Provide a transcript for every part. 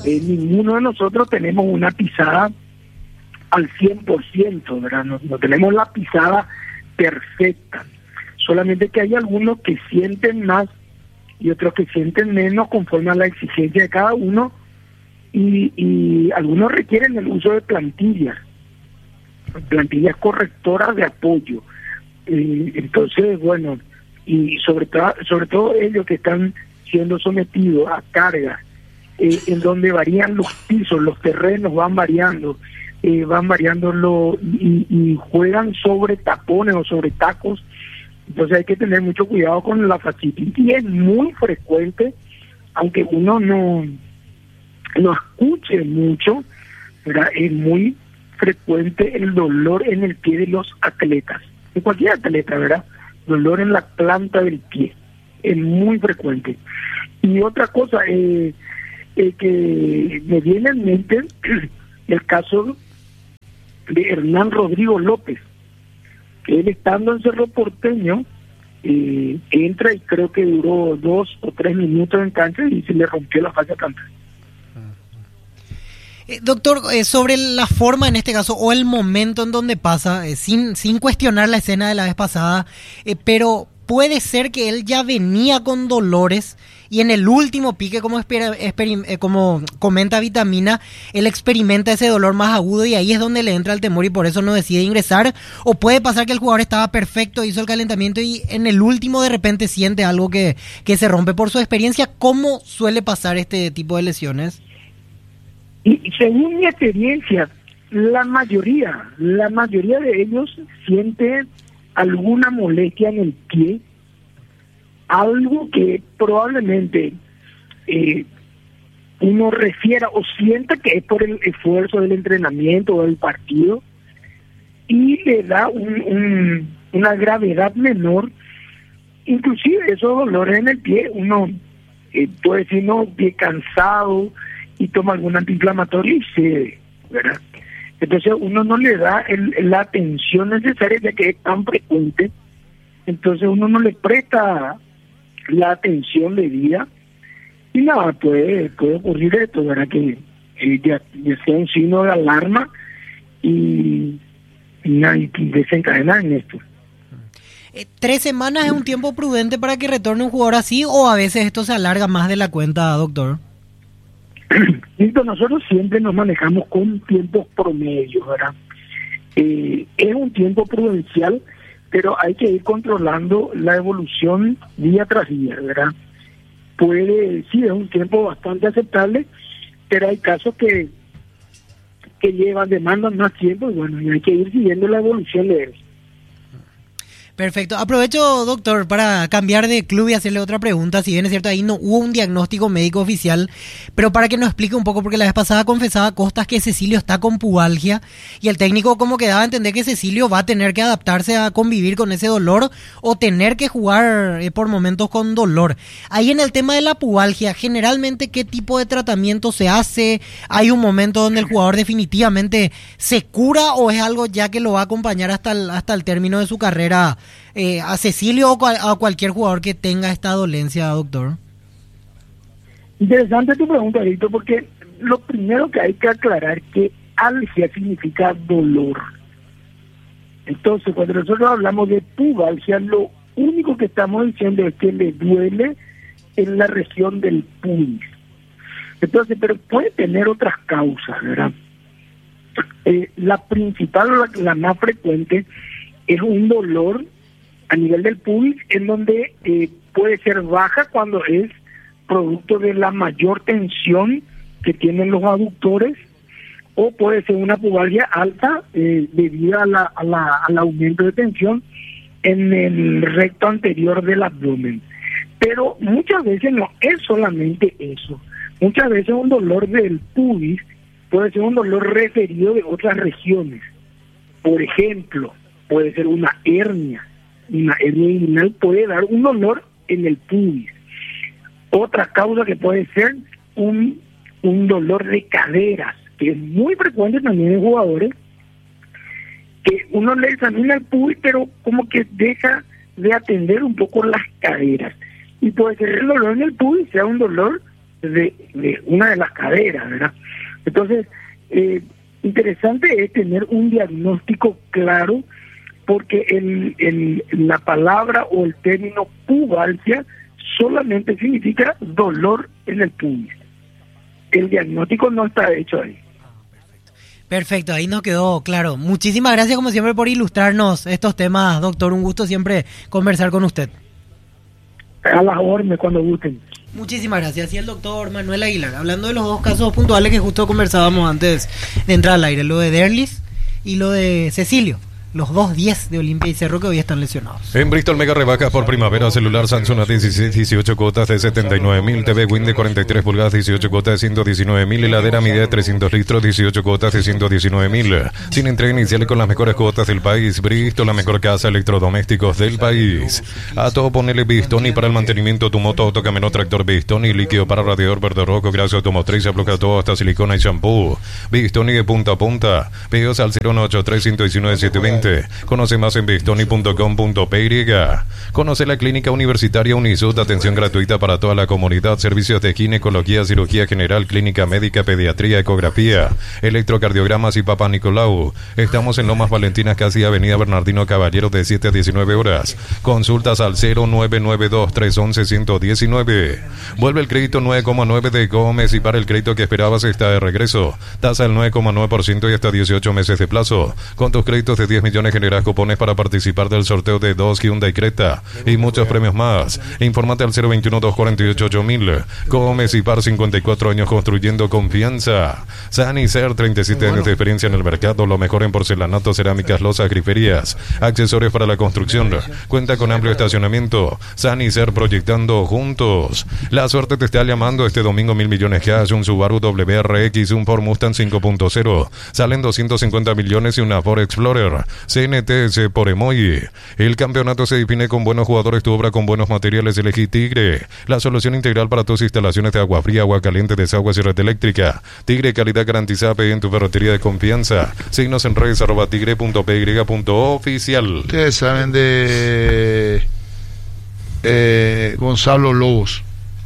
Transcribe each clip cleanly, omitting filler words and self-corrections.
ninguno de nosotros tenemos una pisada al 100%, ¿verdad? No tenemos la pisada perfecta. Solamente que hay algunos que sienten más y otros que sienten menos conforme a la exigencia de cada uno, y algunos requieren el uso de plantillas correctoras de apoyo. Entonces, bueno, y sobre todo ellos que están siendo sometidos a cargas en donde varían los pisos, los terrenos van variando y juegan sobre tapones o sobre tacos. Entonces hay que tener mucho cuidado con la fascitis, y es muy frecuente, aunque uno no escuche mucho, ¿verdad? Es muy frecuente el dolor en el pie de los atletas, de cualquier atleta, ¿verdad? Dolor en la planta del pie, es muy frecuente. Y otra cosa que me viene en mente, el caso de Hernán Rodrigo López, que él estando en Cerro Porteño, entra y creo que duró 2 o 3 minutos en cancha y se le rompió la fascia plantar. Doctor, sobre la forma en este caso o el momento en donde pasa, sin cuestionar la escena de la vez pasada, pero puede ser que él ya venía con dolores y en el último pique, como comenta Vitamina, él experimenta ese dolor más agudo y ahí es donde le entra el temor y por eso no decide ingresar. O puede pasar que el jugador estaba perfecto, hizo el calentamiento y en el último de repente siente algo que se rompe. Por su experiencia, ¿cómo suele pasar este tipo de lesiones? Y según mi experiencia, la mayoría de ellos siente alguna molestia en el pie, algo que probablemente uno refiera o sienta que es por el esfuerzo del entrenamiento o del partido, y le da una gravedad menor. Inclusive esos dolores en el pie, uno puede decir, no, pie cansado, y toma algún antiinflamatorio y cede, ¿verdad? Entonces uno no le da la atención necesaria, ya que es tan frecuente. Entonces uno no le presta la atención debida y nada, puede ocurrir esto, ¿verdad? Que ya sea un signo de alarma y desencadenar en esto. 3 semanas es un tiempo prudente para que retorne un jugador así, o a veces esto se alarga más de la cuenta, doctor. Nosotros siempre nos manejamos con tiempos promedios, ¿verdad? Es un tiempo prudencial, pero hay que ir controlando la evolución día tras día, ¿verdad? Sí, es un tiempo bastante aceptable, pero hay casos que demandan más tiempo, y bueno, y hay que ir siguiendo la evolución de él. Perfecto. Aprovecho, doctor, para cambiar de club y hacerle otra pregunta. Si bien es cierto, ahí no hubo un diagnóstico médico oficial, pero para que nos explique un poco, porque la vez pasada confesaba Costas que Cecilio está con pubalgia y el técnico como que daba a entender que Cecilio va a tener que adaptarse a convivir con ese dolor o tener que jugar por momentos con dolor. Ahí en el tema de la pubalgia, generalmente, ¿qué tipo de tratamiento se hace? ¿Hay un momento donde el jugador definitivamente se cura o es algo ya que lo va a acompañar hasta el término de su carrera? A Cecilio o a cualquier jugador que tenga esta dolencia, doctor. Interesante tu pregunta, Víctor, porque lo primero que hay que aclarar es que algia significa dolor. Entonces, cuando nosotros hablamos de pubalgia, lo único que estamos diciendo es que le duele en la región del pubis. Entonces, pero puede tener otras causas, ¿verdad? La principal, la más frecuente, es un dolor a nivel del pubis, en donde puede ser baja cuando es producto de la mayor tensión que tienen los aductores, o puede ser una pubalgia alta debido al aumento de tensión en el recto anterior del abdomen. Pero muchas veces no es solamente eso. Muchas veces un dolor del pubis puede ser un dolor referido de otras regiones. Por ejemplo, puede ser una hernia inguinal, puede dar un dolor en el pubis. Otra causa que puede ser un dolor de caderas, que es muy frecuente también en jugadores, que uno le examina el pubis, pero como que deja de atender un poco las caderas. Y puede ser el dolor en el pubis, sea un dolor de una de las caderas, ¿verdad? Entonces, interesante es tener un diagnóstico claro, porque la palabra o el término pubalgia solamente significa dolor en el pubis. El diagnóstico no está hecho ahí. Perfecto, ahí nos quedó claro. Muchísimas gracias como siempre por ilustrarnos estos temas, doctor. Un gusto siempre conversar con usted. A las órdenes cuando gusten. Muchísimas gracias. Y el doctor Manuel Aguilar, hablando de los dos casos puntuales que justo conversábamos antes de entrar al aire, lo de Derlis y lo de Cecilio. Los dos 10 de Olimpia y Cerro que hoy están lesionados. En Bristol, mega rebajas por primavera. Celular Samsung A16, 18 cuotas de 79.000. TV Win de 43 pulgadas, 18 cuotas de 119.000. Heladera media de 300 litros, 18 cuotas de 119.000. Sin entrega inicial con las mejores cuotas del país. Bristol, la mejor casa de electrodomésticos del país. A todo ponele Bistoni para el mantenimiento. Tu moto, auto, camioneta, tractor Bistoni. Líquido para radiador verde rojo, grasa automotriz, afloja todo hasta silicona y shampoo. Bistoni de punta a punta. Pedidos al 0183-119-720. Conoce más en bistoni.com.py. Conoce la Clínica Universitaria Unisud, atención gratuita para toda la comunidad, servicios de ginecología, cirugía general, clínica médica, pediatría, ecografía, electrocardiogramas y Papa Nicolau. Estamos en Lomas Valentinas, casi Avenida Bernardino Caballero, de 7 a 19 horas. Consultas al 0992-311-119. Vuelve el crédito 9,9 de Gómez y para el crédito que esperabas está de regreso. Tasa del 9,9% y hasta 18 meses de plazo. Con tus créditos de 10 millones generas cupones para participar del sorteo de 2 Hyundai Creta y muchos premios más. Infórmate al 021-248-8000. Gómez y Par, 54 años construyendo confianza. Sanicer, 37 años de experiencia en el mercado. Lo mejor en porcelanato, cerámicas, losas, griferías, accesorios para la construcción. Cuenta con amplio estacionamiento. Sanicer, proyectando juntos. La suerte te está llamando este domingo. 1.000 millones cash, un Subaru WRX, un Ford Mustang 5.0. Salen 250 millones y una Ford Explorer. CNTS por Emoji. El campeonato se define con buenos jugadores, tu obra con buenos materiales. Elegí Tigre, la solución integral para tus instalaciones de agua fría, agua caliente, desaguas y red eléctrica. Tigre, calidad garantizada, pedí en tu ferretería de confianza. Signos en redes @tigre.py.oficial. Ustedes saben de Gonzalo Lobos.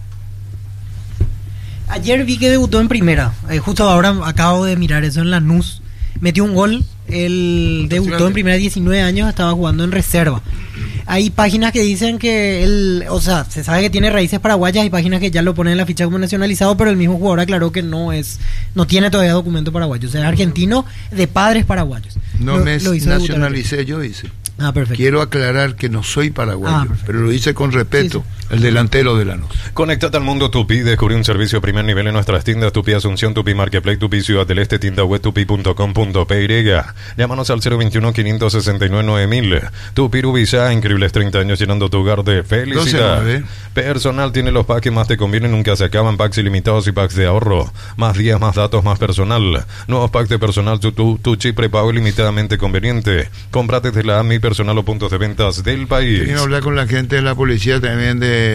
Ayer vi que debutó en primera. Justo ahora acabo de mirar eso en Lanús. Metió un gol. Él debutó en primera, 19 años, estaba jugando en reserva. Hay páginas que dicen que él, o sea, se sabe que tiene raíces paraguayas, hay páginas que ya lo ponen en la ficha como nacionalizado, pero el mismo jugador aclaró que no tiene todavía documento paraguayo, o sea, es argentino de padres paraguayos. No me nacionalicé, yo hice. Ah, perfecto. Quiero aclarar que no soy paraguayo, pero lo hice con respeto. Sí. El delantero de Lanús. Conéctate al mundo Tupi, descubrí un servicio de primer nivel en nuestras tiendas: Tupi Asunción, Tupi Marketplace, Tupi Ciudad del Este, tienda web tupi.com.py. Llámanos al 021-569-9000. Tupi Rubizá, increíbles 30 años llenando tu hogar de felicidad. Personal tiene los packs que más te convienen, nunca se acaban, packs ilimitados y packs de ahorro. Más días, más datos, más personal. Nuevos packs de personal, tu chip prepago ilimitadamente conveniente. Comprate desde la AMI personal o puntos de ventas del país. Quiero hablar con la gente de la policía también de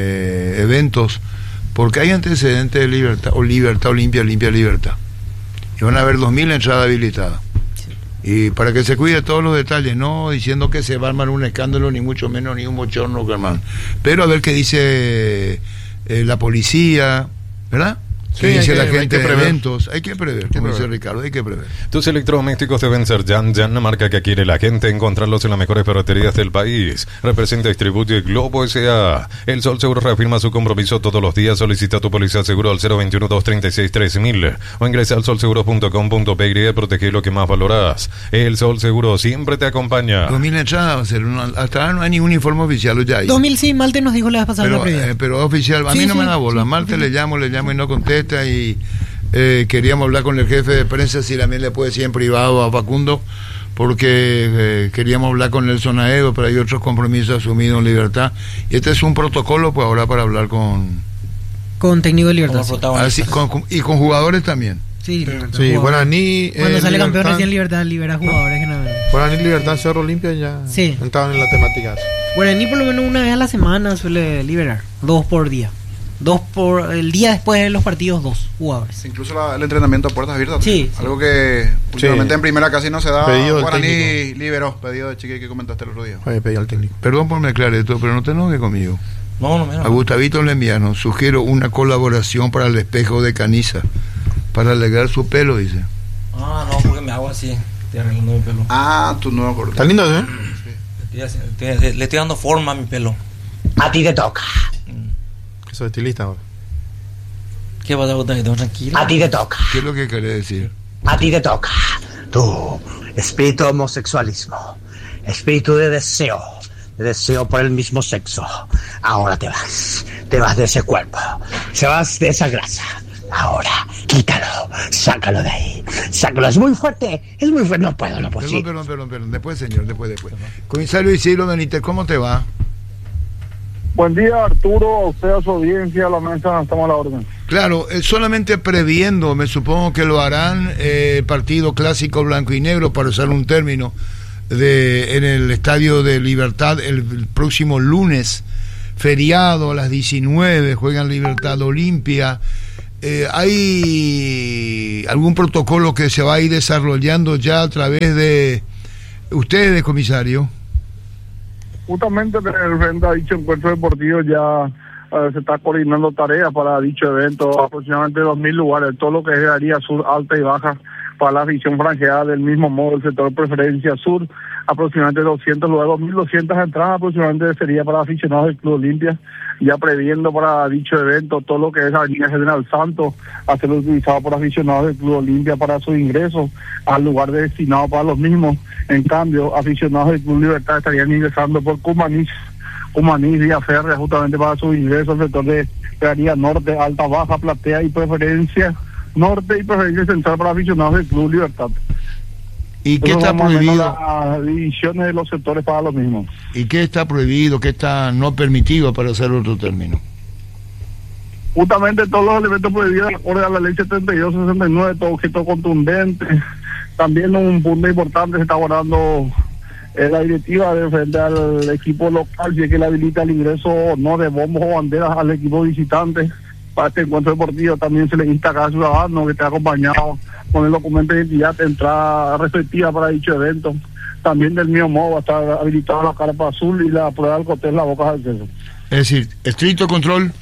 eventos, porque hay antecedentes de libertad, Olimpia, libertad. Y van a haber 2.000 entradas habilitadas. Sí. Y para que se cuide todos los detalles, no diciendo que se va a armar un escándalo, ni mucho menos, ni un bochorno, hermano. Pero a ver qué dice la policía, ¿verdad? Sí, dice la gente de eventos, hay que prever, como dice Ricardo, hay que prever. Tus electrodomésticos deben ser Yan, la marca que quiere la gente, encontrarlos en las mejores ferreterías del país. Representa y distribuye Globo S.A. El Sol Seguro reafirma su compromiso todos los días. Solicita tu póliza seguro al 021-236-3000 o ingresa al solseguro.com.py y protege lo que más valoras. El Sol Seguro siempre te acompaña. 2.000 entradas va a ser, hasta ahora no hay ningún informe oficial, ya hay. 2.000 sí, Malte nos dijo la vez pasada. Pero oficial, a mí no me da bola. Malte le llamo y no contesta. Y queríamos hablar con el jefe de prensa si también le puede decir en privado a Facundo, porque queríamos hablar con Nelson Aedo, pero hay otros compromisos asumidos en Libertad, y este es un protocolo pues ahora para hablar con técnico de Libertad, así, y con jugadores también. Sí, Guaraní, cuando sale campeón recién Libertad libera jugadores. Guaraní, Libertad, Cerro Olimpia ya estaban en la temática. Guaraní por lo menos una vez a la semana suele liberar, 2 por día. 2 por el día después de los partidos, 2 jugadores. Incluso el entrenamiento a puertas abiertas. Sí. Algo que últimamente en primera casi no se da. Guaraní liberó, pedido de Chiqui que comentaste el otro día. Pedí al técnico. Perdón por mezclar esto, pero no te enojes conmigo. No, mira. A Gustavito Lembiano, sugiero una colaboración para el espejo de Caniza, para alegrar su pelo, dice. No, porque me hago así, estoy arreglando mi pelo. Tu nuevo corte. Está lindo, ¿eh? Le estoy dando forma a mi pelo. A ti te toca. Soy estilista ahora. ¿Qué vas a votar? Tranquilo. A ti te toca. ¿Qué es lo que querés decir? A ti te toca. Tú, espíritu de homosexualismo, espíritu de deseo por el mismo sexo. Ahora te vas de ese cuerpo, te vas de esa grasa. Ahora, quítalo, sácalo de ahí, sácalo. Es muy fuerte, no puedo. Perdón, después, señor, después. Comisario Isidro Benítez, ¿cómo te va? Buen día, Arturo, a usted, a su audiencia, a la mesa, estamos a la orden. Claro, solamente previendo, me supongo que lo harán partido clásico blanco y negro, para usar un término, en el Estadio de Libertad el próximo lunes, feriado a las 19, juegan Libertad Olimpia. ¿Hay algún protocolo que se va a ir desarrollando ya a través de ustedes, comisario? Justamente frente a dicho encuentro deportivo ya se está coordinando tareas para dicho evento, aproximadamente 2.000 lugares, todo lo que es área sur, alta y baja, para la afición franjeada. Del mismo modo el sector preferencia sur, aproximadamente 200 lugares, 2.200 entradas aproximadamente sería para aficionados del Club Olimpia, ya previendo para dicho evento todo lo que es Avenida General Santos, a ser utilizado por aficionados del Club Olimpia para su ingreso al lugar destinado para los mismos. En cambio, aficionados del Club Libertad estarían ingresando por Cumaní, vía férrea, justamente para su ingreso al sector de área norte, alta, baja, platea y preferencia norte y preferencia central para aficionados del Club Libertad. ¿Y qué está prohibido? Las divisiones de los sectores para los mismos. ¿Y qué está prohibido? ¿Qué está no permitido, para hacer otro término? Justamente todos los elementos prohibidos de acuerdo a la ley 72-69, todo objeto contundente. También un punto importante, se está abordando la directiva de frente al equipo local, si es que le habilita el ingreso o no de bombos o banderas al equipo visitante. Para este encuentro deportivo también se le insta a cada ciudadano que esté acompañado con el documento de identidad de entrada respectiva para dicho evento. También del mismo modo va a estar habilitada la carpa azul y la prueba del cóctel la boca del acceso. Es decir, estricto control.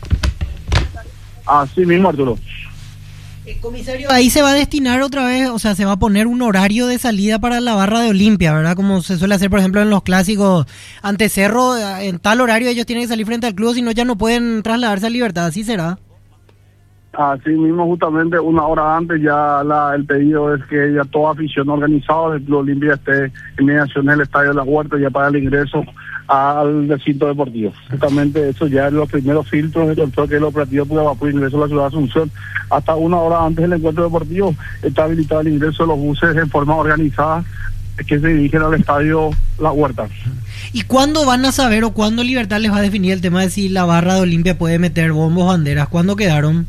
Así mismo, Arturo. Comisario, ahí se va a destinar otra vez, o sea, se va a poner un horario de salida para la barra de Olimpia, ¿verdad? Como se suele hacer, por ejemplo, en los clásicos ante Cerro, en tal horario ellos tienen que salir frente al club, si no ya no pueden trasladarse a Libertad, ¿así será? Así mismo, justamente una hora antes ya el pedido es que ya todo afición organizado del Club Olimpia esté en mediación del Estadio de la Huerta ya para el ingreso al recinto deportivo. Justamente eso ya es los primeros filtros del que el operativo por ingreso a la ciudad de Asunción. Hasta una hora antes del encuentro deportivo está habilitado el ingreso de los buses en forma organizada que se dirigen al Estadio La Huerta. ¿Y cuándo van a saber o cuándo Libertad les va a definir el tema de si la barra de Olimpia puede meter bombos, banderas? ¿Cuándo quedaron?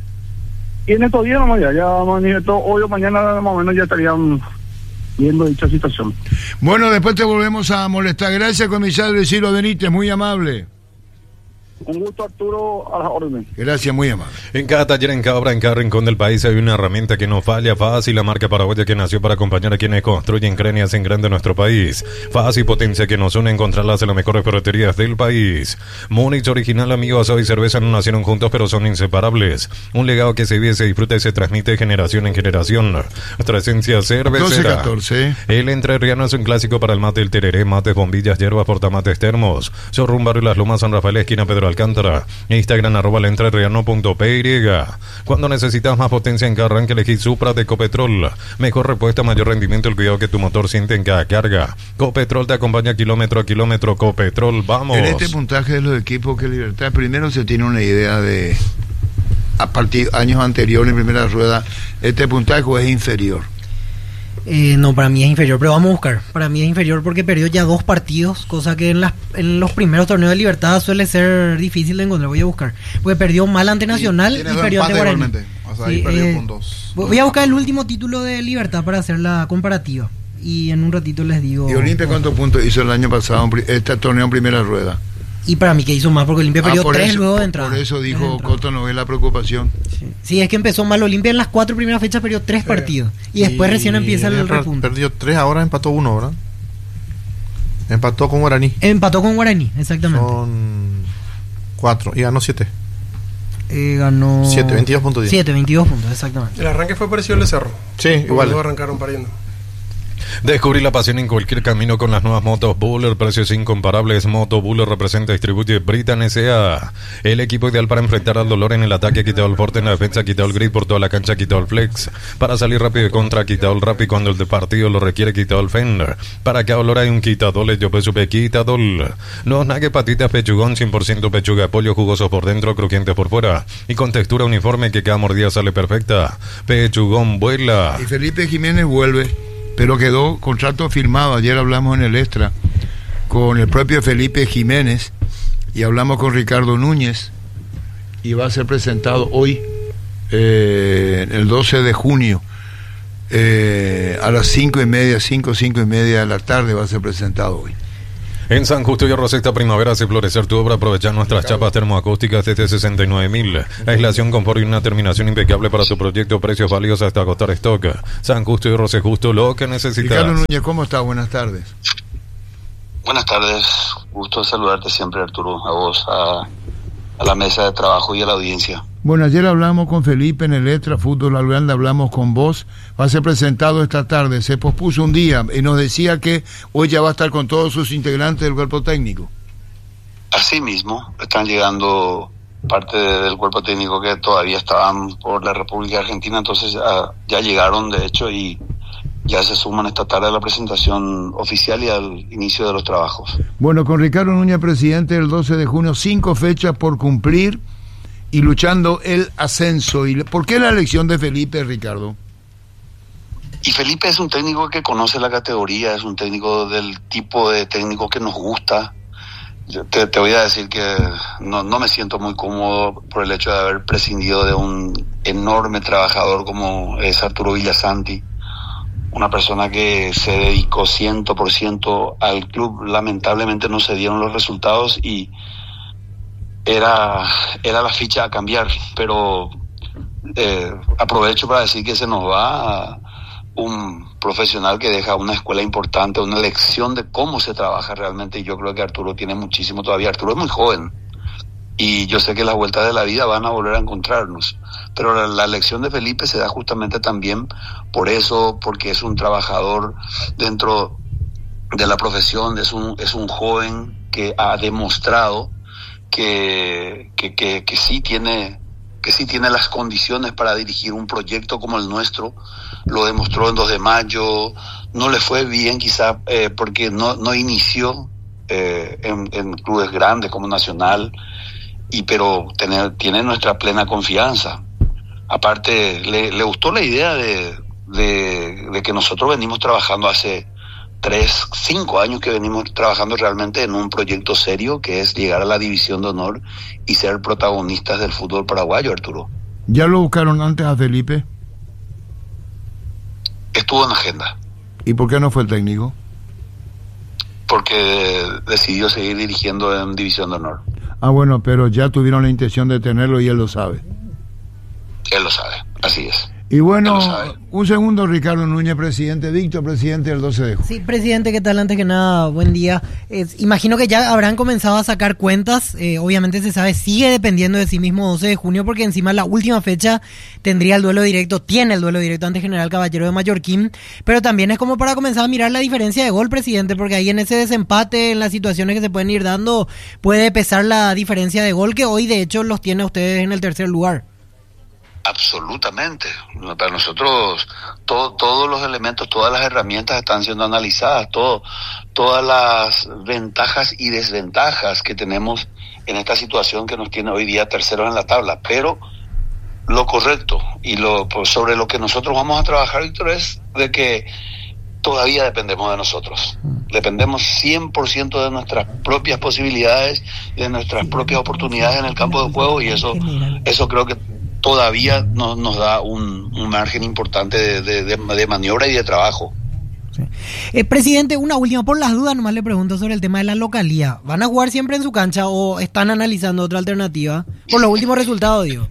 Y en estos días nomás ya hoy o mañana más o menos ya estarían viendo dicha situación. Bueno, después te volvemos a molestar. Gracias, comisario Isidro Benítez, muy amable. Un gusto, Arturo, a las órdenes. Gracias, muy amable. En cada taller, en cada obra, en cada rincón del país hay una herramienta que no falla. Fácil, la marca paraguaya que nació para acompañar a quienes construyen, creen y hacen grande nuestro país. Fácil, potencia que nos une, encontrarlas en las mejores ferreterías del país. Múnich original, amigo, asado y cerveza no nacieron juntos, pero son inseparables. Un legado que se vive, se disfruta y se transmite de generación en generación. Nuestra esencia cervecera. 12-14. El entrerriano es un clásico para el mate, el tereré, mates, bombillas, hierbas, portamates, termos. Sorrum, Barrio Las Lomas, San Rafael, esquina Pedro Alcántara. Instagram @entrerriano.py. Cuando necesitas más potencia en cada arranque, elegí Supra de Copetrol. Mejor respuesta, mayor rendimiento, el cuidado que tu motor siente en cada carga. Copetrol te acompaña kilómetro a kilómetro. Copetrol, vamos. En este puntaje de los equipos que Libertad, primero se tiene una idea de a partir años anteriores en primera rueda, este puntaje es inferior. No, para mí es inferior, pero vamos a buscar. Para mí es inferior porque perdió ya 2 partidos, cosa que en los primeros torneos de Libertad suele ser difícil de encontrar. Voy a buscar. Porque perdió mal ante Nacional y perdió ante Guaraní. O sea, ahí perdió con 2. Voy a buscar el último título de Libertad para hacer la comparativa. Y en un ratito les digo. ¿Y Olimpia cuántos puntos hizo el año pasado, este torneo en primera rueda? Y para mí que hizo más porque Olimpia perdió 3 luego de entrada. Por eso dijo Coto, no ve la preocupación. Sí, es que empezó mal Olimpia en las 4 primeras fechas, perdió 3 partidos. Y después recién empieza el repunte. Perdió 3, ahora empató 1, ¿verdad? Empató con Guaraní. Empató con Guaraní, exactamente. 4 y ganó 7. Ganó 22.10. 22 puntos, exactamente. El arranque fue parecido al de Cerro. Sí, igual. Luego arrancaron pariendo. Descubrir la pasión en cualquier camino con las nuevas motos Buller, precios incomparables. Moto Buller representa y distribuye Britan S.A. El equipo ideal para enfrentar al dolor en el ataque. Ha quitado el porte en la defensa, ha quitado el grip por toda la cancha, ha quitado el flex. Para salir rápido de contra, ha quitado el rap y cuando el de partido lo requiere, ha quitado el fender. Para que dolor hay un quitadol, yo peso quitadol. Los nague patitas pechugón, 100% pechuga de pollo, jugosos por dentro, crujientes por fuera y con textura uniforme que cada mordida sale perfecta. Pechugón vuela. Y Felipe Jiménez vuelve, pero quedó contrato firmado. Ayer hablamos en el Extra con el propio Felipe Jiménez y hablamos con Ricardo Núñez y va a ser presentado hoy, el 12 de junio, a las 5:30 de la tarde va a ser presentado hoy. En San Justo y Arroz esta primavera hace florecer tu obra. Aprovechar nuestras chapas termoacústicas desde 69.000. Aislación, confort y una terminación impecable para tu proyecto. Precios válidos hasta agotar stock. San Justo y Arroz es justo lo que necesitas. Ricardo Núñez, ¿cómo estás? Buenas tardes. Buenas tardes. Gusto de saludarte siempre, Arturo. A vos, a la mesa de trabajo y a la audiencia. Bueno, ayer hablamos con Felipe en el Extra Fútbol al Grande, hablamos con vos, va a ser presentado esta tarde, se pospuso un día y nos decía que hoy ya va a estar con todos sus integrantes del cuerpo técnico. Así mismo, están llegando parte del cuerpo técnico que todavía estaban por la República Argentina, entonces ya llegaron de hecho y ya se suman esta tarde a la presentación oficial y al inicio de los trabajos. Bueno, con Ricardo Núñez, presidente, el 12 de junio, 5 fechas por cumplir y luchando el ascenso. ¿Y por qué la elección de Felipe, Ricardo? Y Felipe es un técnico que conoce la categoría, es un técnico del tipo de técnico que nos gusta. Yo te voy a decir que no me siento muy cómodo por el hecho de haber prescindido de un enorme trabajador como es Arturo Villasanti, una persona que se dedicó 100% al club. Lamentablemente no se dieron los resultados y era la ficha a cambiar, pero aprovecho para decir que se nos va un profesional que deja una escuela importante, una lección de cómo se trabaja realmente, y yo creo que Arturo tiene muchísimo todavía. Arturo es muy joven y yo sé que las vueltas de la vida van a volver a encontrarnos, pero la lección de Felipe se da justamente también por eso, porque es un trabajador dentro de la profesión, es un joven que ha demostrado que sí tiene las condiciones para dirigir un proyecto como el nuestro. Lo demostró en 2 de mayo, no le fue bien quizá porque no inició en clubes grandes como Nacional, pero tiene nuestra plena confianza. Aparte le gustó la idea de que nosotros venimos trabajando hace 5 años que venimos trabajando realmente en un proyecto serio, que es llegar a la división de honor y ser protagonistas del fútbol paraguayo, Arturo. ¿Ya lo buscaron antes a Felipe? Estuvo en agenda. ¿Y por qué no fue el técnico? Porque decidió seguir dirigiendo en división de honor. Ah, bueno, pero ya tuvieron la intención de tenerlo y él lo sabe. Él lo sabe, así es. Y bueno, un segundo, Ricardo Núñez, presidente. Víctor, presidente del 12 de junio. Sí, presidente, ¿qué tal? Antes que nada, buen día. Imagino que ya habrán comenzado a sacar cuentas. Obviamente se sabe, sigue dependiendo de sí mismo 12 de junio, porque encima la última fecha tiene el duelo directo ante General Caballero de Mallorquín. Pero también es como para comenzar a mirar la diferencia de gol, presidente, porque ahí en ese desempate, en las situaciones que se pueden ir dando, puede pesar la diferencia de gol, que hoy de hecho los tiene a ustedes en el tercer lugar. Absolutamente. Para nosotros todos los elementos, todas las herramientas están siendo analizadas, todas las ventajas y desventajas que tenemos en esta situación que nos tiene hoy día terceros en la tabla. Pero lo correcto y sobre lo que nosotros vamos a trabajar, Víctor, es de que todavía dependemos de nosotros. Dependemos 100% de nuestras propias posibilidades y de nuestras propias oportunidades en el campo de juego, y eso creo que todavía nos da un margen importante de maniobra y de trabajo. Sí. Presidente, una última, por las dudas nomás le pregunto sobre el tema de la localía. ¿Van a jugar siempre en su cancha o están analizando otra alternativa? Por los últimos resultados, digo.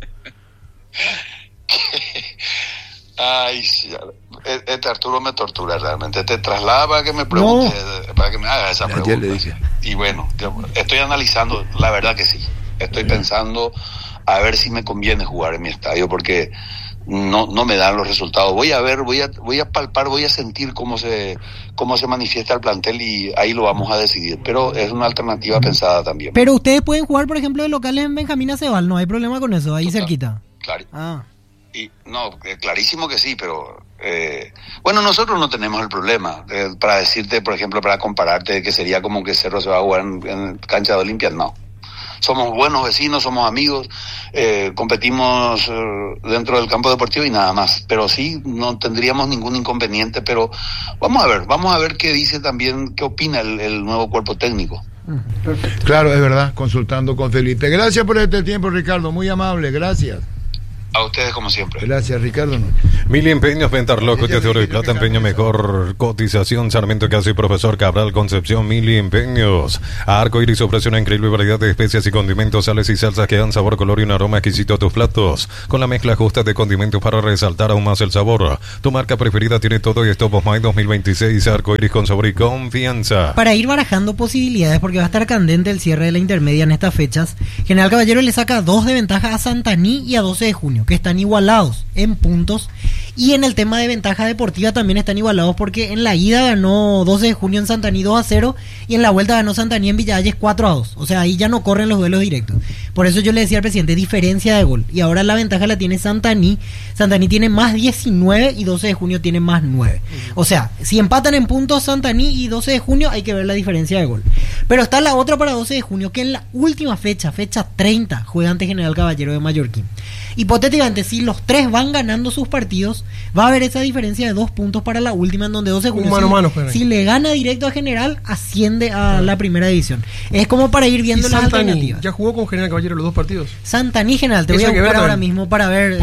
Ay, sí, Arturo me tortura realmente. Te traslada para que me pregunte, para que me haga esa pregunta. Y bueno, estoy analizando, la verdad que sí. estoy pensando a ver si me conviene jugar en mi estadio, porque no me dan los resultados. Voy a ver, voy a palpar, voy a sentir cómo se manifiesta el plantel y ahí lo vamos a decidir. Pero es una alternativa pensada también. Pero ustedes pueden jugar, por ejemplo, de locales en Benjamín Acebal, no hay problema con eso, ahí cerquita. Claro. Y no, clarísimo que sí, pero bueno, nosotros no tenemos el problema. Para decirte, por ejemplo, para compararte, que sería como que Cerro se va a jugar en cancha de Olimpia, no. Somos buenos vecinos, somos amigos, competimos dentro del campo deportivo y nada más. Pero sí, no tendríamos ningún inconveniente, pero vamos a ver qué dice también, qué opina el nuevo cuerpo técnico. Perfecto. Claro, es verdad, consultando con Felipe. Gracias por este tiempo, Ricardo, muy amable, gracias. A ustedes como siempre. Gracias, Ricardo. Mil Empeños, Ventarloco, de oro y plata, empeño mejor cotización, Sarmiento Casi, Profesor Cabral, Concepción, Mil Empeños. A Arco Iris ofrece una increíble variedad de especias y condimentos, sales y salsas que dan sabor, color y un aroma exquisito a tus platos, con la mezcla justa de condimentos para resaltar aún más el sabor. Tu marca preferida tiene todo y Stop of My 2026, Arco Iris con sabor y confianza. Para ir barajando posibilidades, porque va a estar candente el cierre de la intermedia en estas fechas, General Caballero le saca 2 de ventaja a Santaní y a 12 de junio, que están igualados en puntos, y en el tema de ventaja deportiva también están igualados, porque en la ida ganó 12 de junio en Santaní 2-0 y en la vuelta ganó Santaní en Villalles 4-2, o sea, ahí ya no corren los duelos directos. Por eso yo le decía al presidente, diferencia de gol, y ahora la ventaja la tiene Santaní. Santaní tiene más 19 y 12 de junio tiene más 9, o sea, si empatan en puntos Santaní y 12 de junio hay que ver la diferencia de gol. Pero está la otra para 12 de junio, que en la última fecha 30, juega ante General Caballero de Mallorquín. Hipotéticamente, si los 3 van ganando sus partidos, va a haber esa diferencia de 2 puntos para la última, en donde 12 de junio, si le gana directo a General, asciende a la primera división. Es como para ir viendo las alternativas. ¿Ya jugó con General Caballero los 2 partidos? Santaní General, te voy a buscar ahora mismo para ver.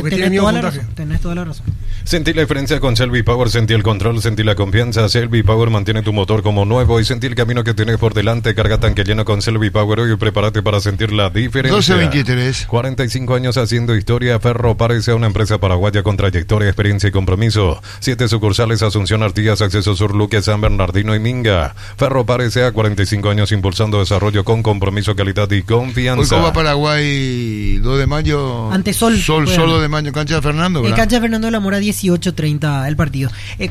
Tenés toda la razón. Sentí la diferencia con Selby Power, sentí el control, sentí la confianza. Selby Power mantiene tu motor como nuevo y sentí el camino que tienes por delante. Carga tanque lleno con Selby Power hoy y prepárate para sentir la diferencia. 12-23. 45 años haciendo historia. Ferro parece una empresa paraguaya con trayectoria, experiencia y compromiso. 7 sucursales: Asunción, Artigas, Acceso Sur, Luque, San Bernardino y Minga. Ferro parece a 45 años impulsando desarrollo con compromiso, calidad y confianza. Hoy Copa Paraguay 2 de mayo. Ante Sol. Sol 2 de mayo, cancha de Fernando, ¿verdad? Cancha de Fernando de la Mora, 18:30 el partido.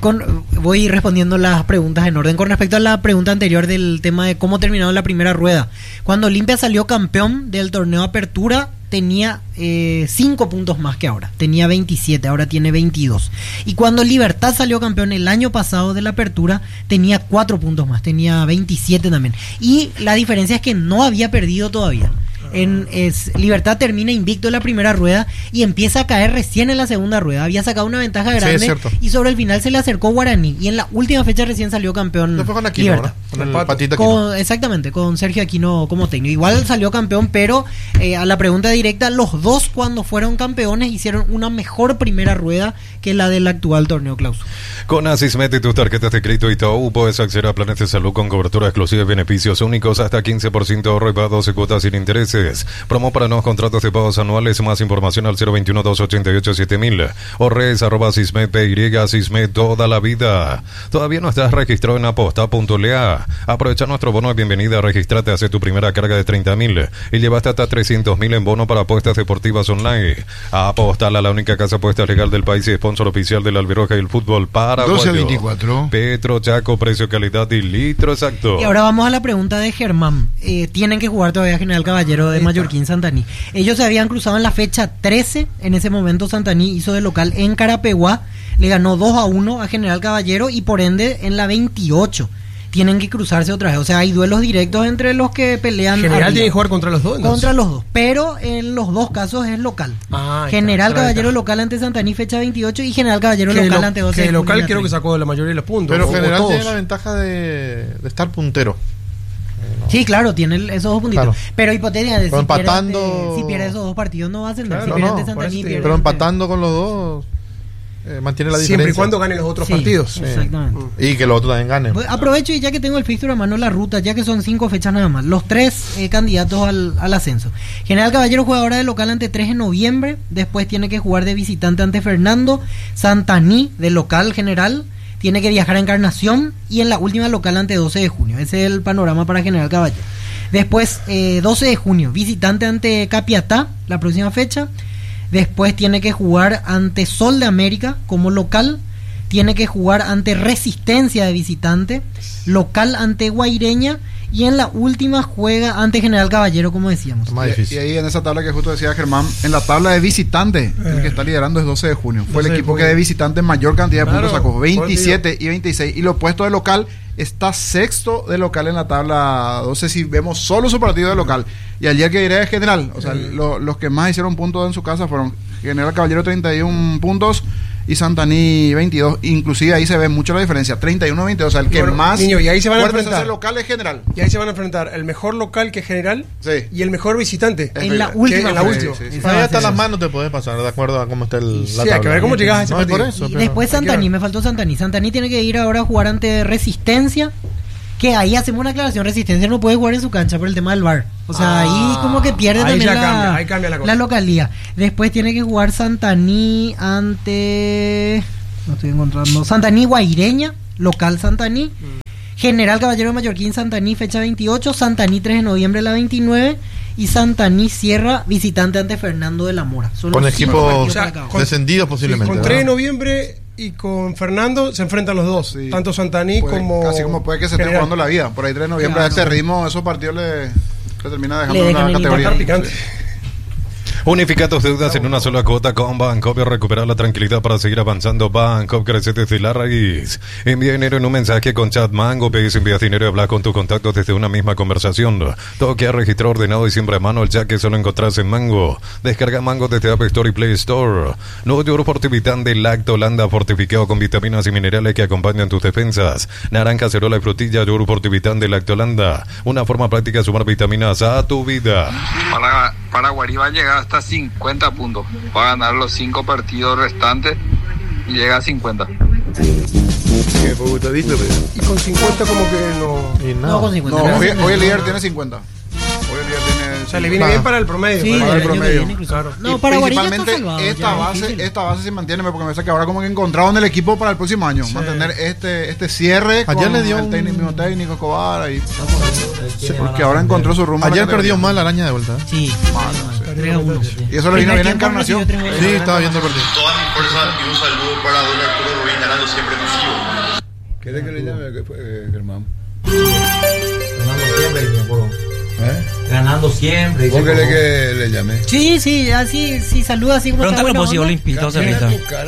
Voy respondiendo las preguntas en orden. Con respecto a la pregunta anterior del tema de cómo terminó la primera rueda. Cuando Olimpia salió campeón del torneo Apertura, tenía 5 puntos más que ahora, tenía 27, ahora tiene 22. Y cuando Libertad salió campeón el año pasado de la Apertura, tenía 4 puntos más, tenía 27 también. Y la diferencia es que no había perdido todavía. Libertad termina invicto en la primera rueda y empieza a caer recién en la segunda rueda. Había sacado una ventaja grande, y sobre el final se le acercó Guaraní, y en la última fecha recién salió campeón. No fue con Aquino, Libertad. Con el Patita Aquino. Exactamente, con Sergio Aquino como técnico. Igual salió campeón, pero a la pregunta directa, los dos cuando fueron campeones hicieron una mejor primera rueda que la del actual torneo clausura. Con Asismet y tus tarjetas de crédito Itaú puedes acceder a planes de salud con cobertura exclusiva y beneficios únicos, hasta 15% ahorro y pago 12 cuotas sin intereses. Promo para nuevos contratos de pagos anuales. Más información al 021-288-7000 o redes@Asismet.py. Asismet, toda la vida. ¿Todavía no estás registrado en aposta.lea? Aprovecha nuestro bono de bienvenida, registrate, hace tu primera carga de 30.000 y llevaste hasta 300.000 en bono para apuestas deportivas online. Apostala, la única casa apuesta legal del país y sponsor oficial de la Albiroja y el fútbol paraguayo. 12-24. Petro, Chaco, precio, calidad y litro exacto. Y ahora vamos a la pregunta de Germán. Tienen que jugar todavía General Caballero de Mallorquín Santaní. Ellos se habían cruzado en la fecha 13. En ese momento Santaní hizo de local en Carapeguá, le ganó 2-1 a General Caballero, y por ende en la 28 tienen que cruzarse otra vez. O sea, hay duelos directos entre los que pelean. General tiene que jugar contra los dos, entonces. Contra los dos, pero en los dos casos es local. General Caballero local ante Santaní fecha 28 y General Caballero local ante 12. Que local creo que sacó la mayoría de los puntos. Pero General tiene la ventaja de estar puntero. Sí, claro, tiene esos 2 puntitos. Claro. Pero hipotéticamente, si pierde esos 2 partidos no va a ascender. Pero empatando con los dos, mantiene la diferencia. Siempre y cuando ganen los otros partidos. Exactamente. Y que los otros también ganen. Aprovecho, y ya que tengo el fixture a mano, la ruta, ya que son 5 fechas nada más. Los 3 candidatos al ascenso. General Caballero juega ahora de local ante 3 de noviembre. Después tiene que jugar de visitante ante Fernando. Santaní de local General tiene que viajar a Encarnación, y en la última local ante 12 de junio. Ese es el panorama para General Caballero. Después, 12 de junio, visitante ante Capiatá, la próxima fecha. Después tiene que jugar ante Sol de América como local. Tiene que jugar ante Resistencia de visitante, local ante Guaireña, y en la última juega ante General Caballero, como decíamos. Y ahí en esa tabla que justo decía Germán, en la tabla de visitante, el que está liderando es 12 de junio. Fue el equipo que de visitante mayor cantidad de puntos sacó, 27 y 26. Y lo opuesto de local, está sexto de local en la tabla 12 si vemos solo su partido de local. Y ayer que diré es General, o sea, los que más hicieron puntos en su casa fueron General Caballero 31 puntos y Santaní 22, inclusive ahí se ve mucho la diferencia, 31-22, o sea, el que más niño, y ahí se van a enfrentar local es General. Y ahí se van a enfrentar el mejor local que es General y el mejor visitante en la última. Ahí hasta las manos te podés pasar, de acuerdo a cómo está la tabla. Sí, hay que ver cómo llegas a ese partido. Por eso, y después Santaní, me faltó Santaní. Santaní tiene que ir ahora a jugar ante Resistencia, que ahí hacemos una aclaración, Resistencia no puede jugar en su cancha por el tema del VAR. O sea, ahí como que pierde también cambia la localía. Después tiene que jugar Santaní ante... No estoy encontrando. Santaní Guaireña, local Santaní. General Caballero de Mallorquín, Santaní, fecha 28. Santaní 3 de noviembre, la 29. Y Santaní cierra visitante ante Fernando de la Mora. Con equipos descendidos posiblemente. Con 3 de noviembre y con Fernando se enfrentan los dos. Sí. Tanto Santaní como... Así como puede que se esté jugando la vida. Por ahí 3 de noviembre a este ritmo, esos partidos le termina dejando una categoría. Unifica tus deudas en una sola cuota con Bancopp y recupera la tranquilidad para seguir avanzando. Bancopp crece desde la raíz. Envía dinero en un mensaje con chat Mango. Pedís, envías dinero y hablas con tus contactos desde una misma conversación. Toque a registro ordenado y siempre a mano, el ya que solo encontrás en Mango. Descarga Mango desde App Store y Play Store. Nuevo yogur Fortivitán de Lactolanda, fortificado con vitaminas y minerales que acompañan tus defensas. Naranja, cerola y frutilla, yogur Fortivitán de Lactolanda. Una forma práctica de sumar vitaminas a tu vida. Paraguay va a llegar hasta 50 puntos. Va a ganar los 5 partidos restantes y llega a 50. Y con 50 como que no... Y No, con 50. No, hoy el líder tiene 50. Hoy el líder tiene... O sea, le viene bien para el promedio. Sí, para el promedio. Claro. No, y para principalmente salvado, esta base se mantiene, porque me parece que ahora como que encontraron el equipo para el próximo año. Sí. Mantener este cierre. Ayer le dio el mismo técnico Escobar ahí. Sí, porque ahora encontró su rumbo. Ayer perdió mal la araña de vuelta. Sí. 3-1. Y eso le vino bien en Encarnación. Sí, estaba viendo el partido. Toda mi fuerza y un saludo para don Arturo Rubén, ganando siempre masivo. ¿Querés que le llame, Germán? Ganando siempre, me acuerdo. Ganando siempre. ¿Vos querés que le llame? Sí, así, sí, saluda así como pregúntale por si yo le invito a cerveza.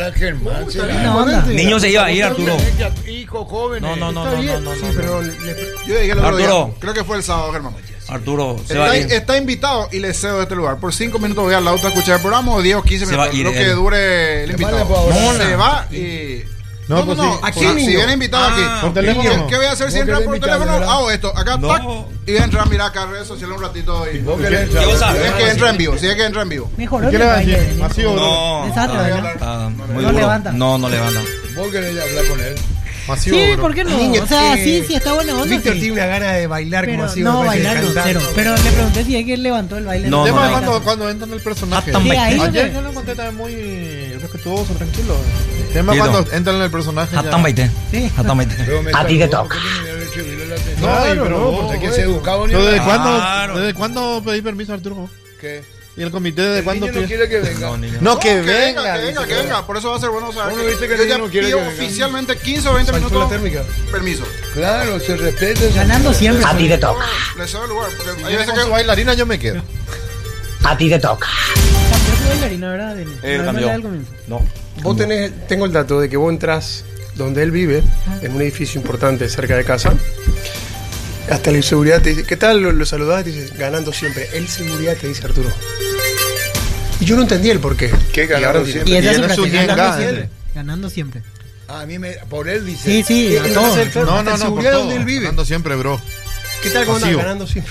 Niño se iba a ir, Arturo. Hijo joven. No. Sí, pero yo dije el otro Arturo. día, creo que fue el sábado, Germán. Arturo se va a ir. Está invitado y le cedo este lugar. Por 5 minutos voy al auto a escuchar el programa, o 10 o 15 minutos. Lo que dure el invitado. Se va y... No, aquí si viene invitado aquí. Por teléfono. ¿Qué voy a hacer si entra por teléfono? Hago esto, acá, tac, y voy a entrar a mirar acá redes sociales un ratito. Y es que entra en vivo, si es que entra en vivo. Mejor. ¿Qué le va a decir? Masivo, no. No levanta. No levanta. ¿Vos querés hablar con él? Masivo, sí, ¿por qué no? O sea, sí, está buena onda. Víctor tiene una gana de bailar como así. No, bailar no, cero. Pero le pregunté si es que él levantó el baile. El tema es cuando entra en el personaje. Ayer yo lo encontré también muy respetuoso, tranquilo. El tema es cuando entran en el personaje. Sí. A ti te toca. No, porque hay que ser educado. ¿Desde cuándo pedí permiso, Arturo? ¿Qué? ¿Y el comité de cuándo? No quiere que venga. No, que venga. Por eso va a ser bueno saber. Uno dice que no quiere que venga. Oficialmente 15 o 20 minutos. Permiso. Claro, se respeta. Ganando siempre. A ti te toca. Le cedo el lugar. Porque hay veces que bailarina yo me quedo. A ti te toca. Cambió bailarina, ¿verdad? Cambió. No. Vos tengo el dato de que vos entras donde él vive, en un edificio importante cerca de casa. Hasta la seguridad te dice, ¿qué tal? Lo saludás y te dice, ganando siempre. El seguridad te dice, Arturo. Y yo no entendí el porqué. ¿Qué ganando siempre? Y esa es su ganando siempre. A mí por él dice. Sí, a todos. No, seguridad donde él vive. Ganando siempre, bro. ¿Qué tal cuando ganando siempre?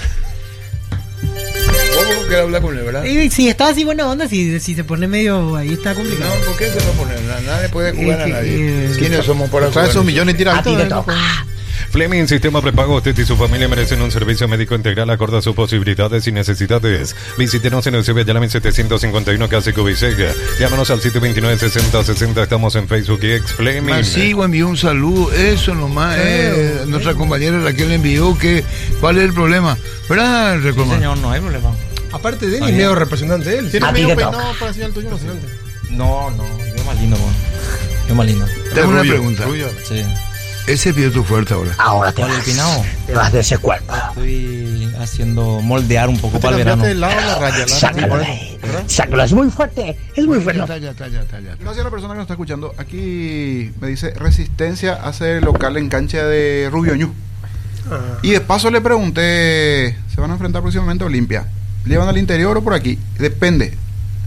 ¿Vos querés hablar con él, verdad? Y si está así buena onda, si se pone medio ahí está complicado. No, ¿por qué se va a poner? Nadie puede jugar a nadie. ¿Quiénes somos para traer esos millones y tirar? A ti te toca. Fleming Sistema Prepago. Usted y su familia merecen un servicio médico integral acorde a sus posibilidades y necesidades. Visítenos en Eusebio Yalamin 751 Casi Cubisega. Llámanos al 729-6060. Estamos en Facebook y ex Fleming. Masivo envió un saludo. Eso nomás. Nuestra compañera Raquel envió que... ¿Cuál es el problema? ¿Verdad, Sí, señor, no hay problema. Aparte de él, es medio representante de él. Tiene medio peinado parecido al tuyo, ¿no? No, yo más lindo, yo más lindo. Tengo una pregunta. Sí. Ese pide tu fuerte ahora. Ahora ¿Cuál es el peinado? te vas de ese cuerpo. Estoy haciendo moldear un poco ¿No te para el verano. cambiaste de lado la raya? Sácalo de ahí. Sácalo, es muy fuerte. Es muy fuerte. Talla. Gracias a la persona que nos está escuchando. Aquí me dice, Resistencia hace local en cancha de Rubio Ñu. Y de paso le pregunté, ¿se van a enfrentar próximamente a Olimpia? ¿Le van al interior o por aquí? Depende.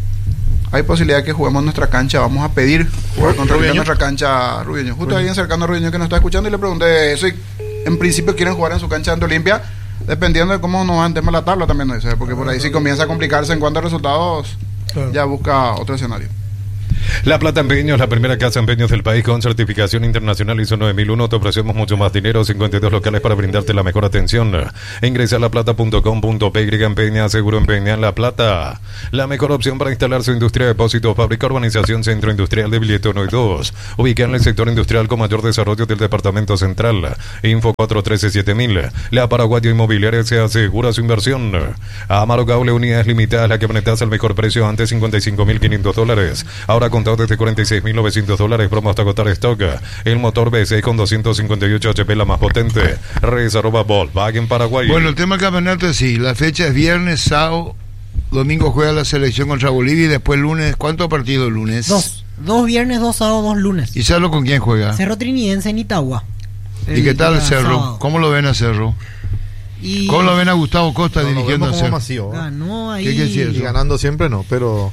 Hay posibilidad que juguemos en nuestra cancha. Vamos a pedir jugar contra Olimpia en nuestra cancha Rubio Ñu. Justo alguien cercano a Rubio Ñu que nos está escuchando y le pregunté eso. Y en principio quieren jugar en su cancha ante Olimpia, dependiendo de cómo nos va en tema la tabla también, ¿no? Porque por ahí si comienza a complicarse en cuanto a resultados, ya busca otro escenario. La Plata Empeños, la primera casa de empeños del país con certificación internacional ISO 9001. Te ofrecemos mucho más dinero, 52 locales para brindarte la mejor atención. Ingresa a laplata.com.py. Empeña, seguro empeña en La Plata. La mejor opción para instalar su industria de depósitos, fábrica, urbanización, centro industrial de Billete 1 y 2. Ubicada en el sector industrial con mayor desarrollo del departamento central. Info 413-7000. La Paraguayo Inmobiliaria se asegura su inversión. Amaro Cable, unidades limitadas, la que camionetas al mejor precio antes $55.500. Ahora contado desde $46.900, promo hasta agotar stock. El motor V6 con 258 HP, la más potente. Reserva Volkswagen Paraguay. Bueno, el tema del campeonato es sí, la fecha es viernes, sábado, domingo juega la selección contra Bolivia y después lunes, ¿cuántos partidos el lunes? Dos viernes, 2 sábados, 2 lunes. ¿Y Cerro con quién juega? Cerro Trinidense en Itagua. ¿Y qué tal el Cerro? Sábado. ¿Cómo lo ven a Cerro? ¿Cómo lo ven a Gustavo Costa dirigiendo a Cerro? Masivo, ganó ahí. ¿Qué es eso? Y ganando siempre no, pero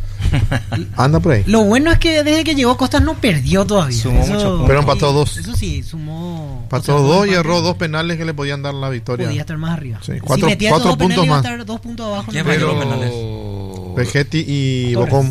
anda por ahí. Lo bueno es que desde que llegó Costa no perdió todavía. Sumó mucho. Pero empató 2. Eso sí, sumó. Empató 2 y erró 2 penales que le podían dar la victoria. Podía estar más arriba. Sí, Si 4 metía esos dos puntos penales, iba a más. estar 2 puntos abajo. ¿Quién No, falló pero- los penales? Vegetti y Torres. Bocón.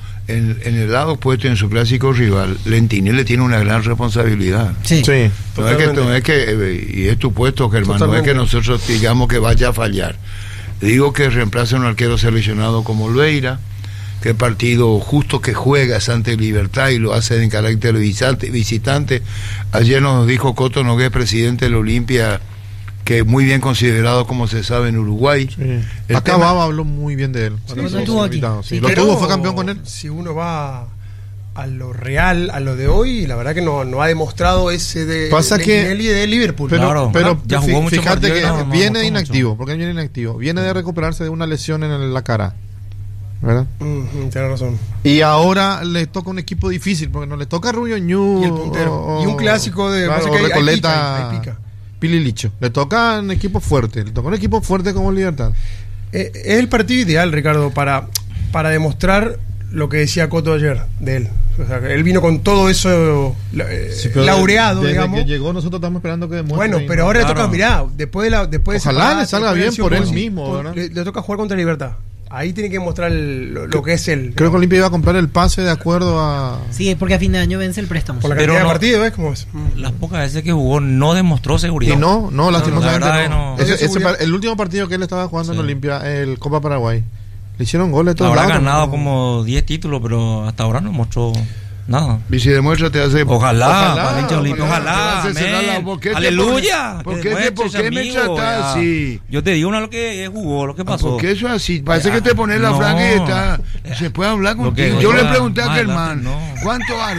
En el lado opuesto, en su clásico rival, Lentinelli tiene una gran responsabilidad. Sí. Sí. No es que, y es tu puesto, Germán, no es Totalmente. que nosotros digamos que vaya a fallar. Digo que reemplaza a un arquero seleccionado como Olveira, que el partido justo que juega es ante Libertad y lo hace en carácter visitante. Ayer nos dijo Coto Nogués, presidente de la Olimpia, que muy bien considerado, como se sabe, en Uruguay. Sí. El Acá tema- Baba habló muy bien de él. Cuando sí, estuvo aquí. invitado, sí. Sí, Lo Pero tuvo, fue campeón con él. Si uno va a lo real, a lo de hoy, la verdad que no ha demostrado ese de Pasa que- Nelly de Liverpool. Pero, Claro, pero ya jugó mucho fíjate partido que y no viene marcó inactivo. mucho. ¿Por qué viene inactivo? Viene de recuperarse de una lesión en la cara. ¿Verdad? Tienes razón. Y ahora le toca un equipo difícil, porque no le toca a Rubio Ñu Y el puntero. Y un clásico de- claro, pasa que hay Recoleta, pica, hay pica. Pililicho. Le toca un equipo fuerte. Le toca un equipo fuerte como Libertad. Es el partido ideal, Ricardo, para demostrar lo que decía Coto ayer de él. O sea, que él vino con todo eso Sí, pero laureado, desde digamos. que llegó nosotros estamos esperando que demuestre. Bueno, y pero no. ahora le Claro. toca, mirá, después de ese Ojalá le parate, salga después bien de sido por él bueno, mismo, ¿verdad? le toca jugar contra Libertad. Ahí tiene que mostrar lo que es él. Creo que Olimpia iba a comprar el pase de acuerdo a... Sí, porque a fin de año vence el préstamo. Por la Pero cantidad de no- partidos, ¿ves cómo es? Las pocas veces que jugó no demostró seguridad. Y no, lastimosamente la verdad no. que no. El último partido que él estaba jugando en Sí. Olimpia, el Copa Paraguay, le hicieron goles de todos Habrá lados. ganado ¿no? como 10 títulos, pero hasta ahora no mostró nada. Y si demuestra, te hace. Ojalá, para hincha Olimpia, te ojalá. hace cerrar la amén. boca. ¿Qué te Aleluya. pones? que ¿Por qué me demuestres, amigo, tratas ya. así? Yo te digo una lo que jugó, lo que pasó. Porque eso es así, parece Ya, que te pones la no. franja y está. Se puede hablar Lo que contigo. Yo le juega, pregunté a más Germán, adelante, no.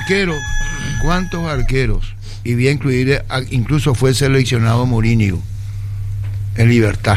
¿cuántos arqueros? Y voy a incluir, incluso fue seleccionado Mourinho en Libertad.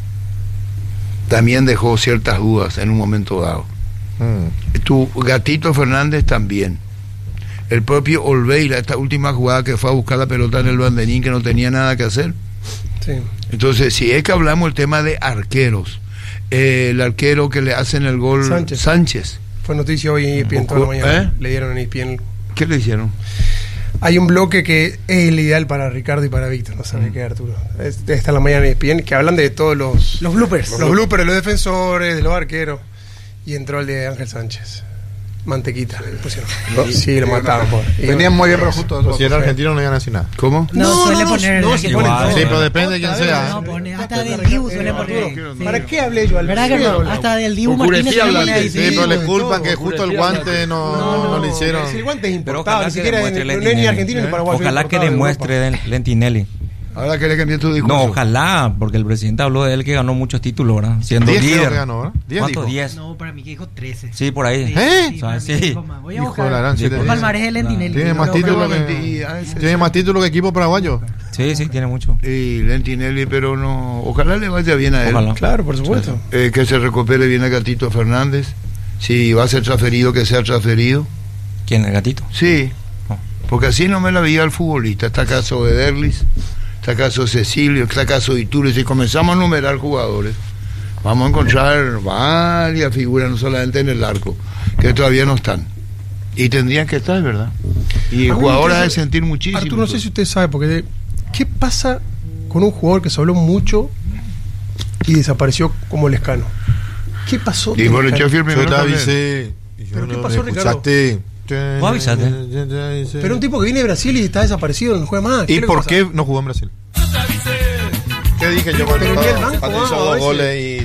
También dejó ciertas dudas en un momento dado. Tu Gatito Fernández también. El propio Olveira, esta última jugada que fue a buscar la pelota en el banderín, que no tenía nada que hacer. Sí. Entonces, si es que hablamos el tema de arqueros, el arquero que le hacen el gol, Sánchez. Fue noticia hoy en ESPN toda la mañana. Le dieron en ESPN. ¿Qué le hicieron? Hay un bloque que es el ideal para Ricardo y para Víctor, no sabe qué, Arturo. Está en la mañana en ESPN, que hablan de todos los bloopers. Los bloopers de los defensores, de los arqueros. Y entró el de Ángel Sánchez. mantequita. Sí, lo mataban. Venían muy bien, pero justo eso. Si era argentino no iban a decir nada. ¿Cómo? No, suele poner. Sí, pero depende de quién sea. No, pone, hasta del Dibu suele poner. ¿Para qué hablé yo? ¿Verdad que no? Hasta del Dibu Martínez suele poner ahí. Sí, pero le culpan que justo el guante no le hicieron. El guante es importado, ni siquiera ni argentino ni paraguayo. Ojalá que demuestre Lentinelli. Ahora que le cambié tu discurso. No, ojalá, porque el presidente habló de él que ganó muchos títulos, ¿verdad? Siendo 10 líder. Que ganó, ¿verdad? 10 ¿Cuántos? dijo. 10. No, para mí que dijo 13. Sí, por ahí. Sí, O sea, sí. Voy a buscar. Sí, El palmarés de Lentinelli. Tiene más títulos que equipo paraguayo. Sí, tiene mucho. Y Lentinelli, pero no. Ojalá le vaya bien a él. Ojalá. Claro, por supuesto. Que se recupere bien a Gatito Fernández. Si va a ser transferido, que sea transferido. ¿Quién, el Gatito? Sí. Porque así no me la veía el futbolista. Está caso de Derlis, está caso Cecilio, está caso Iturbe. Si comenzamos a numerar jugadores, vamos a encontrar varias figuras, no solamente en el arco, que todavía no están. Y tendrían que estar, ¿verdad? Y el jugador ha de sentir muchísimo. Arturo, no sé si usted sabe, porque ¿qué pasa con un jugador que se habló mucho y desapareció como Lescano? ¿Qué pasó? Y por el Sheffield Yo te avisé. ¿Pero qué pasó, Ricardo? Vos avisaste. Pero un tipo que viene de Brasil y está desaparecido, no juega más. ¿Y por qué no jugó en Brasil? ¿Qué dije yo cuando hizo 2 goles y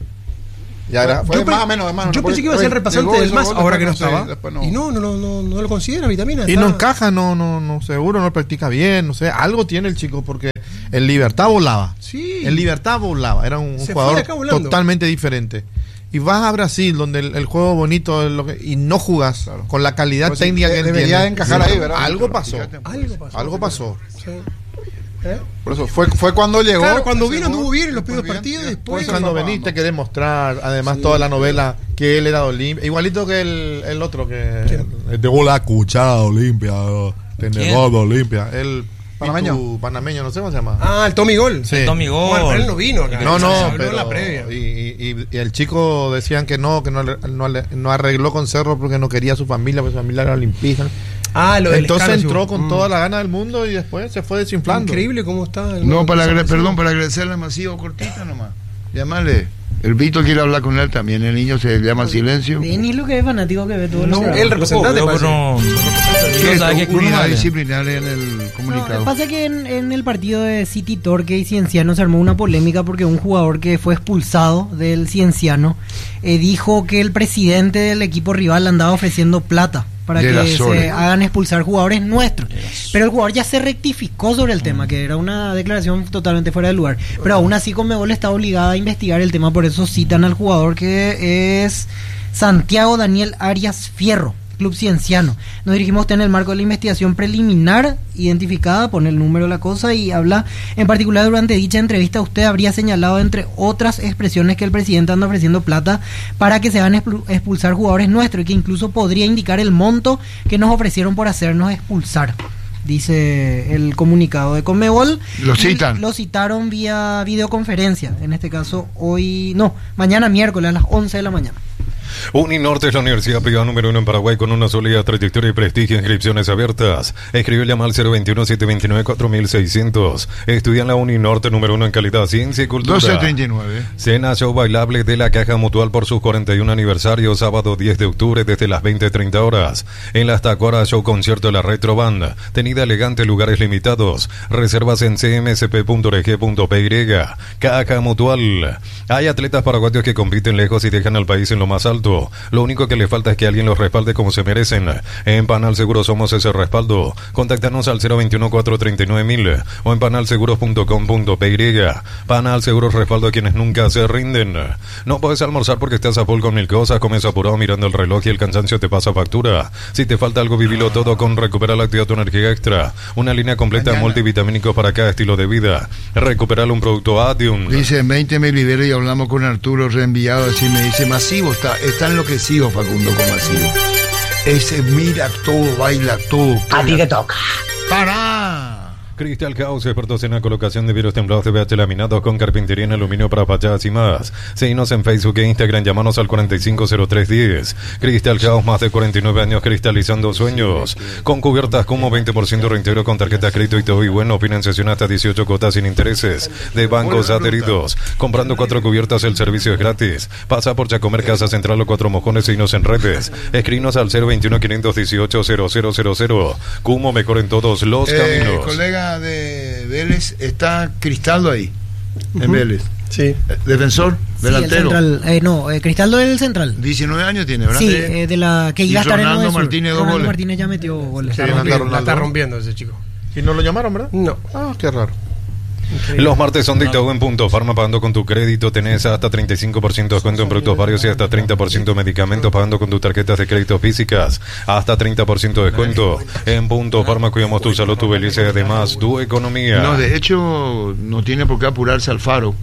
ya era? Fue más o menos, hermano. Yo pensé que iba a ser repasante del MAS ahora que no estaba. Y no lo considera vitamina. Y no encaja, no, seguro no practica bien, no sé, algo tiene el chico porque en Libertad volaba. Sí. En Libertad volaba, era un jugador totalmente diferente. Y vas a Brasil, donde el juego bonito es y no jugás con la calidad pues técnica que debería de encajar ahí, ¿verdad? Algo pasó. Sí. Por eso fue cuando llegó. Claro, cuando vino anduvo bien en los primeros partidos. Después cuando veniste querés demostrar, además toda la novela que él era de Olimpia, igualito que el otro que tengo la cuchara de Olimpia, tenedor de Olimpia, el panameño, no sé cómo se llama. Ah, el Tommy Gol. Sí. El Tommy Gol. Bueno, pero él no vino acá. No, pero en la previa. Y el chico decían que no arregló con Cerro porque no quería a su familia, porque su familia era olimpista. Entonces entró con toda la gana del mundo y después se fue desinflando. Increíble cómo está. Para agradecerle a Masivo cortita nomás. Llamarle. El Vito quiere hablar con él también. El niño se llama Silencio. Ni lo que es fanático que ve todo lo que el representante. Una disciplinaria en el comunicado. No, pasa que en el partido de City Torque y Cienciano se armó una polémica porque un jugador que fue expulsado del Cienciano dijo que el presidente del equipo rival andaba ofreciendo plata para que se hagan expulsar jugadores nuestros. Pero el jugador ya se rectificó sobre el tema, que era una declaración totalmente fuera de lugar. Pero aún así Conmebol está obligada a investigar el tema, por eso citan al jugador que es Santiago Daniel Arias Fierro, Club Cienciano. Nos dirigimos en el marco de la investigación preliminar identificada, pone el número de la cosa y habla en particular durante dicha entrevista usted habría señalado entre otras expresiones que el presidente anda ofreciendo plata para que se hagan expulsar jugadores nuestros y que incluso podría indicar el monto que nos ofrecieron por hacernos expulsar, dice el comunicado de Conmebol. Lo citaron vía videoconferencia, en este caso mañana miércoles a las 11 de la mañana. Uninorte es la universidad privada número 1 en Paraguay con una sólida trayectoria y prestigio. Inscripciones abiertas. Escribe llama al 021-729-4600. Estudia en la Uninorte número 1 en calidad, ciencia y cultura. 1239. Cena show bailable de la Caja Mutual por sus 41 aniversario, sábado 10 de octubre desde las 20:30 horas. En las Tacuaras, show concierto de la Retro Band. Tenida elegante, lugares limitados. Reservas en cmsp.org.py. Caja Mutual. Hay atletas paraguayos que compiten lejos y dejan al país en lo más alto. Lo único que le falta es que alguien los respalde como se merecen. En Panal Seguros somos ese respaldo. Contáctanos al 021-439-1000 o en panalseguros.com.py. Panal Seguros, respaldo a quienes nunca se rinden. No puedes almorzar porque estás a full con mil cosas, comes apurado mirando el reloj y el cansancio te pasa factura. Si te falta algo, vivilo todo con Recupera Láctea, tu energía extra. Una línea completa de multivitamínicos para cada estilo de vida. Recuperar un producto Adium. Dice, en 20 me libero y hablamos con Arturo reenviado, así me dice, Masivo está enloquecido Facundo con Masivo. Ese mira todo, baila todo. A ti te toca. ¡Para! Cristal Caos, expertos en la colocación de vidrios templados de VH laminados con carpintería en aluminio para fachadas y más. Síguenos en Facebook e Instagram, llámanos al 450310. Cristal Caos, más de 49 años cristalizando sueños. Con cubiertas como 20% reintegro con tarjeta de crédito y todo y bueno, financiación hasta 18 cuotas sin intereses de bancos adheridos. Comprando 4 cubiertas el servicio es gratis. Pasa por Chacomer Casa Central o 4 Mojones y nos en redes. Escrinos al 021 518 0000. Cumo, mejor en todos los caminos. Colega de Vélez, está Cristaldo ahí, en Vélez. Sí. Defensor, delantero. Cristaldo es el central. 19 años tiene, ¿verdad? Sí, de la que iba a estar en Ronaldo Martínez, 2 Ronaldo goles. Martínez ya metió goles. Está rompiendo ese chico. ¿Y no lo llamaron, verdad? No. Ah, qué raro. Los martes son dictados en Punto Farma. Pagando con tu crédito tenés hasta 35% de descuento en productos varios y hasta 30% de medicamentos. Pagando con tus tarjetas de crédito físicas hasta 30% de descuento. En Punto Farma cuidamos tu salud, tu belleza y además tu economía. No, de hecho no tiene por qué apurarse Alfaro.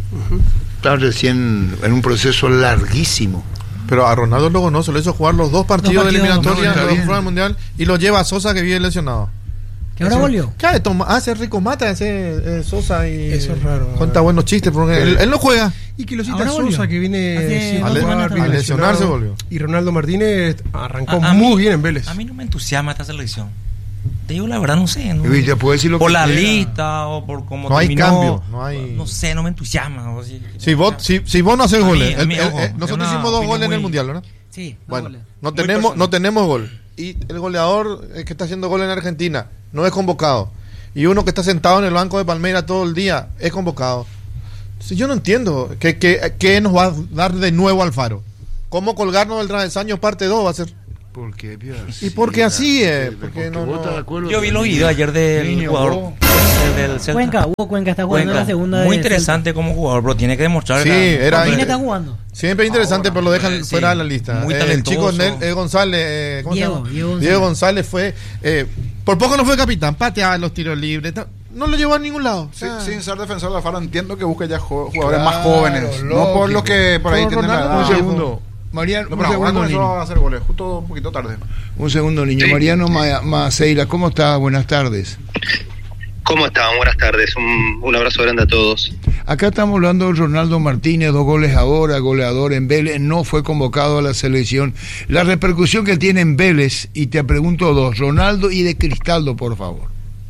Está recién en un proceso larguísimo. Pero a Ronaldo luego no, se lo hizo jugar los 2 partidos de eliminatoria del Mundial y lo lleva a Sosa, que vive lesionado. ¿Qué ahora volvió? ¿Qué hace Rico Mata, ese Sosa y eso es raro. Cuenta buenos chistes porque él no juega. Y que lo cita Sosa, que viene a lesionarse volvió. Y Ronaldo Martínez arrancó muy bien en Vélez. A mí no me entusiasma esta selección. Te digo la verdad, no sé. No, por la lista o por cómo no terminó. Hay cambio, no hay. No sé, no me entusiasma. Si vos no haces goles. Nosotros hicimos 2 goles en el Mundial, ¿verdad? Sí. Bueno, no tenemos gol. Y el goleador que está haciendo gol en Argentina no es convocado. Y uno que está sentado en el banco de Palmeiras todo el día es convocado. Si yo no entiendo qué nos va a dar de nuevo Alfaro. ¿Cómo colgarnos del travesaño parte 2 va a ser? Porque y porque así es. Porque yo vi los videos ayer del jugador del Celta. Cuenca está jugando en la segunda. Muy interesante como jugador, pero tiene que demostrar. Sí, ¿Quién está jugando? Siempre interesante, pero lo dejan fuera de la lista. Muy talentoso. El chico González, Diego González fue, por poco no fue capitán, pateaba los tiros libres, no lo llevó a ningún lado. Sin ser defensor de Alfaro, entiendo que busque ya jugadores más jóvenes, no por lo que por ahí tienen la edad. Un segundo. Mariano, un segundo, niño. A hacer goles, justo un poquito tarde. Un segundo, niño. Sí. Mariano Maceira, ¿cómo está? Buenas tardes. ¿Cómo están? Buenas tardes. Un abrazo grande a todos. Acá estamos hablando de Ronaldo Martínez, 2 goles ahora, goleador en Vélez, no fue convocado a la selección. La repercusión que tiene en Vélez, y te pregunto 2, Ronaldo y de Cristaldo, por favor.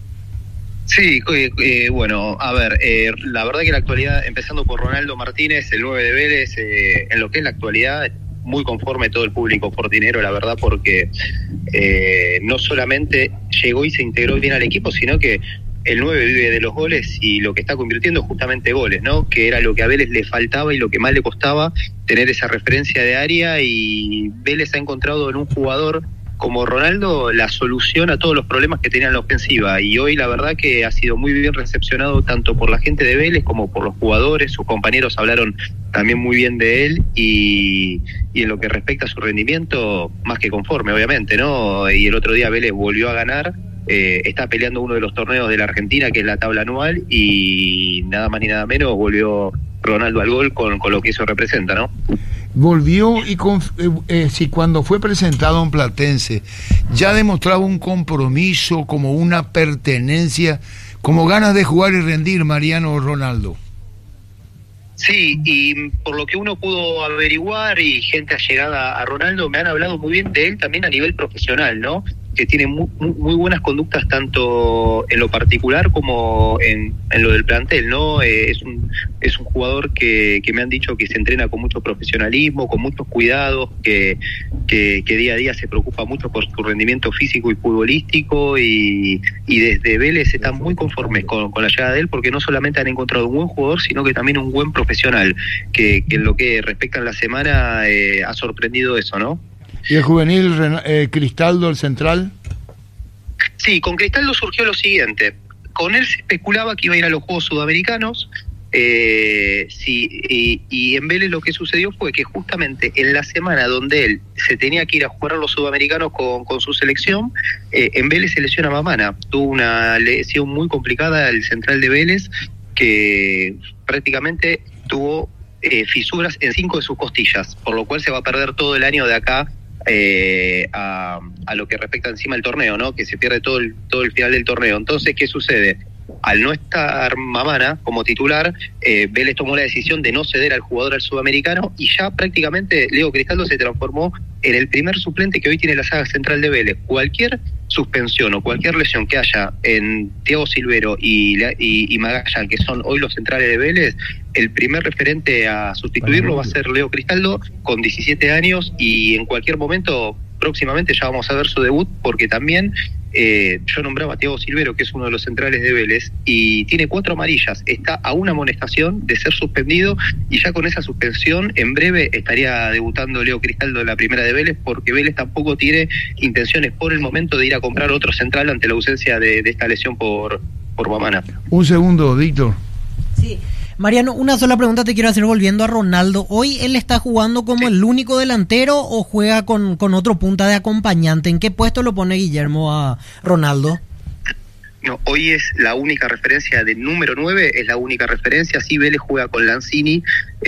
Sí, bueno, a ver, la verdad que la actualidad, empezando por Ronaldo Martínez, el 9 de Vélez, en lo que es la actualidad, muy conforme todo el público fortinero, la verdad, porque no solamente llegó y se integró bien al equipo, sino que el 9 vive de los goles y lo que está convirtiendo es justamente goles, ¿no? Que era lo que a Vélez le faltaba y lo que más le costaba, tener esa referencia de área, y Vélez ha encontrado en un jugador como Ronaldo la solución a todos los problemas que tenían la ofensiva, y hoy la verdad que ha sido muy bien recepcionado tanto por la gente de Vélez como por los jugadores. Sus compañeros hablaron también muy bien de él, y en lo que respecta a su rendimiento, más que conforme, obviamente, ¿no? Y el otro día Vélez volvió a ganar, está peleando uno de los torneos de la Argentina, que es la tabla anual, y nada más ni nada menos volvió Ronaldo al gol con lo que eso representa, ¿no? Volvió y si cuando fue presentado en Platense ya demostraba un compromiso, como una pertenencia, como ganas de jugar y rendir, Mariano Ronaldo. Sí, y por lo que uno pudo averiguar y gente allegada a Ronaldo me han hablado muy bien de él también a nivel profesional, ¿no? Que tiene muy buenas conductas tanto en lo particular como en lo del plantel, ¿no? Es un jugador que me han dicho que se entrena con mucho profesionalismo, con muchos cuidados, que día a día se preocupa mucho por su rendimiento físico y futbolístico, y desde Vélez están muy conformes con la llegada de él, porque no solamente han encontrado un buen jugador, sino que también un buen profesional, que en lo que respecta a la semana ha sorprendido eso, ¿no? ¿Y el juvenil Cristaldo, el central? Sí, con Cristaldo surgió lo siguiente. Con él se especulaba que iba a ir a los Juegos Sudamericanos, y en Vélez lo que sucedió fue que justamente en la semana donde él se tenía que ir a jugar a los Sudamericanos con su selección, en Vélez se lesiona Mamana. Tuvo una lesión muy complicada el central de Vélez, que prácticamente tuvo fisuras en 5 de sus costillas, por lo cual se va a perder todo el año de acá a lo que respecta encima al torneo, ¿no? Que se pierde todo el final del torneo. Entonces, ¿qué sucede? Al no estar Mamana como titular, Vélez tomó la decisión de no ceder al jugador al sudamericano y ya prácticamente Leo Cristaldo se transformó en el primer suplente que hoy tiene la saga central de Vélez. Cualquier suspensión o cualquier lesión que haya en Thiago Silvero y Magallán, que son hoy los centrales de Vélez, el primer referente a sustituirlo va a ser Leo Cristaldo con 17 años y en cualquier momento próximamente ya vamos a ver su debut, porque también yo nombraba a Thiago Silvero, que es uno de los centrales de Vélez, y tiene 4 amarillas, está a una amonestación de ser suspendido, y ya con esa suspensión en breve estaría debutando Leo Cristaldo en la primera de Vélez, porque Vélez tampoco tiene intenciones por el momento de ir a comprar otro central ante la ausencia de esta lesión por Mamana. Un segundo, Víctor. Sí. Mariano, una sola pregunta te quiero hacer volviendo a Ronaldo. ¿Hoy él está jugando como el único delantero o juega con otro punta de acompañante? ¿En qué puesto lo pone Guillermo a Ronaldo? No, hoy es la única referencia de número 9, es la única referencia. Sí, Vélez juega con Lanzini,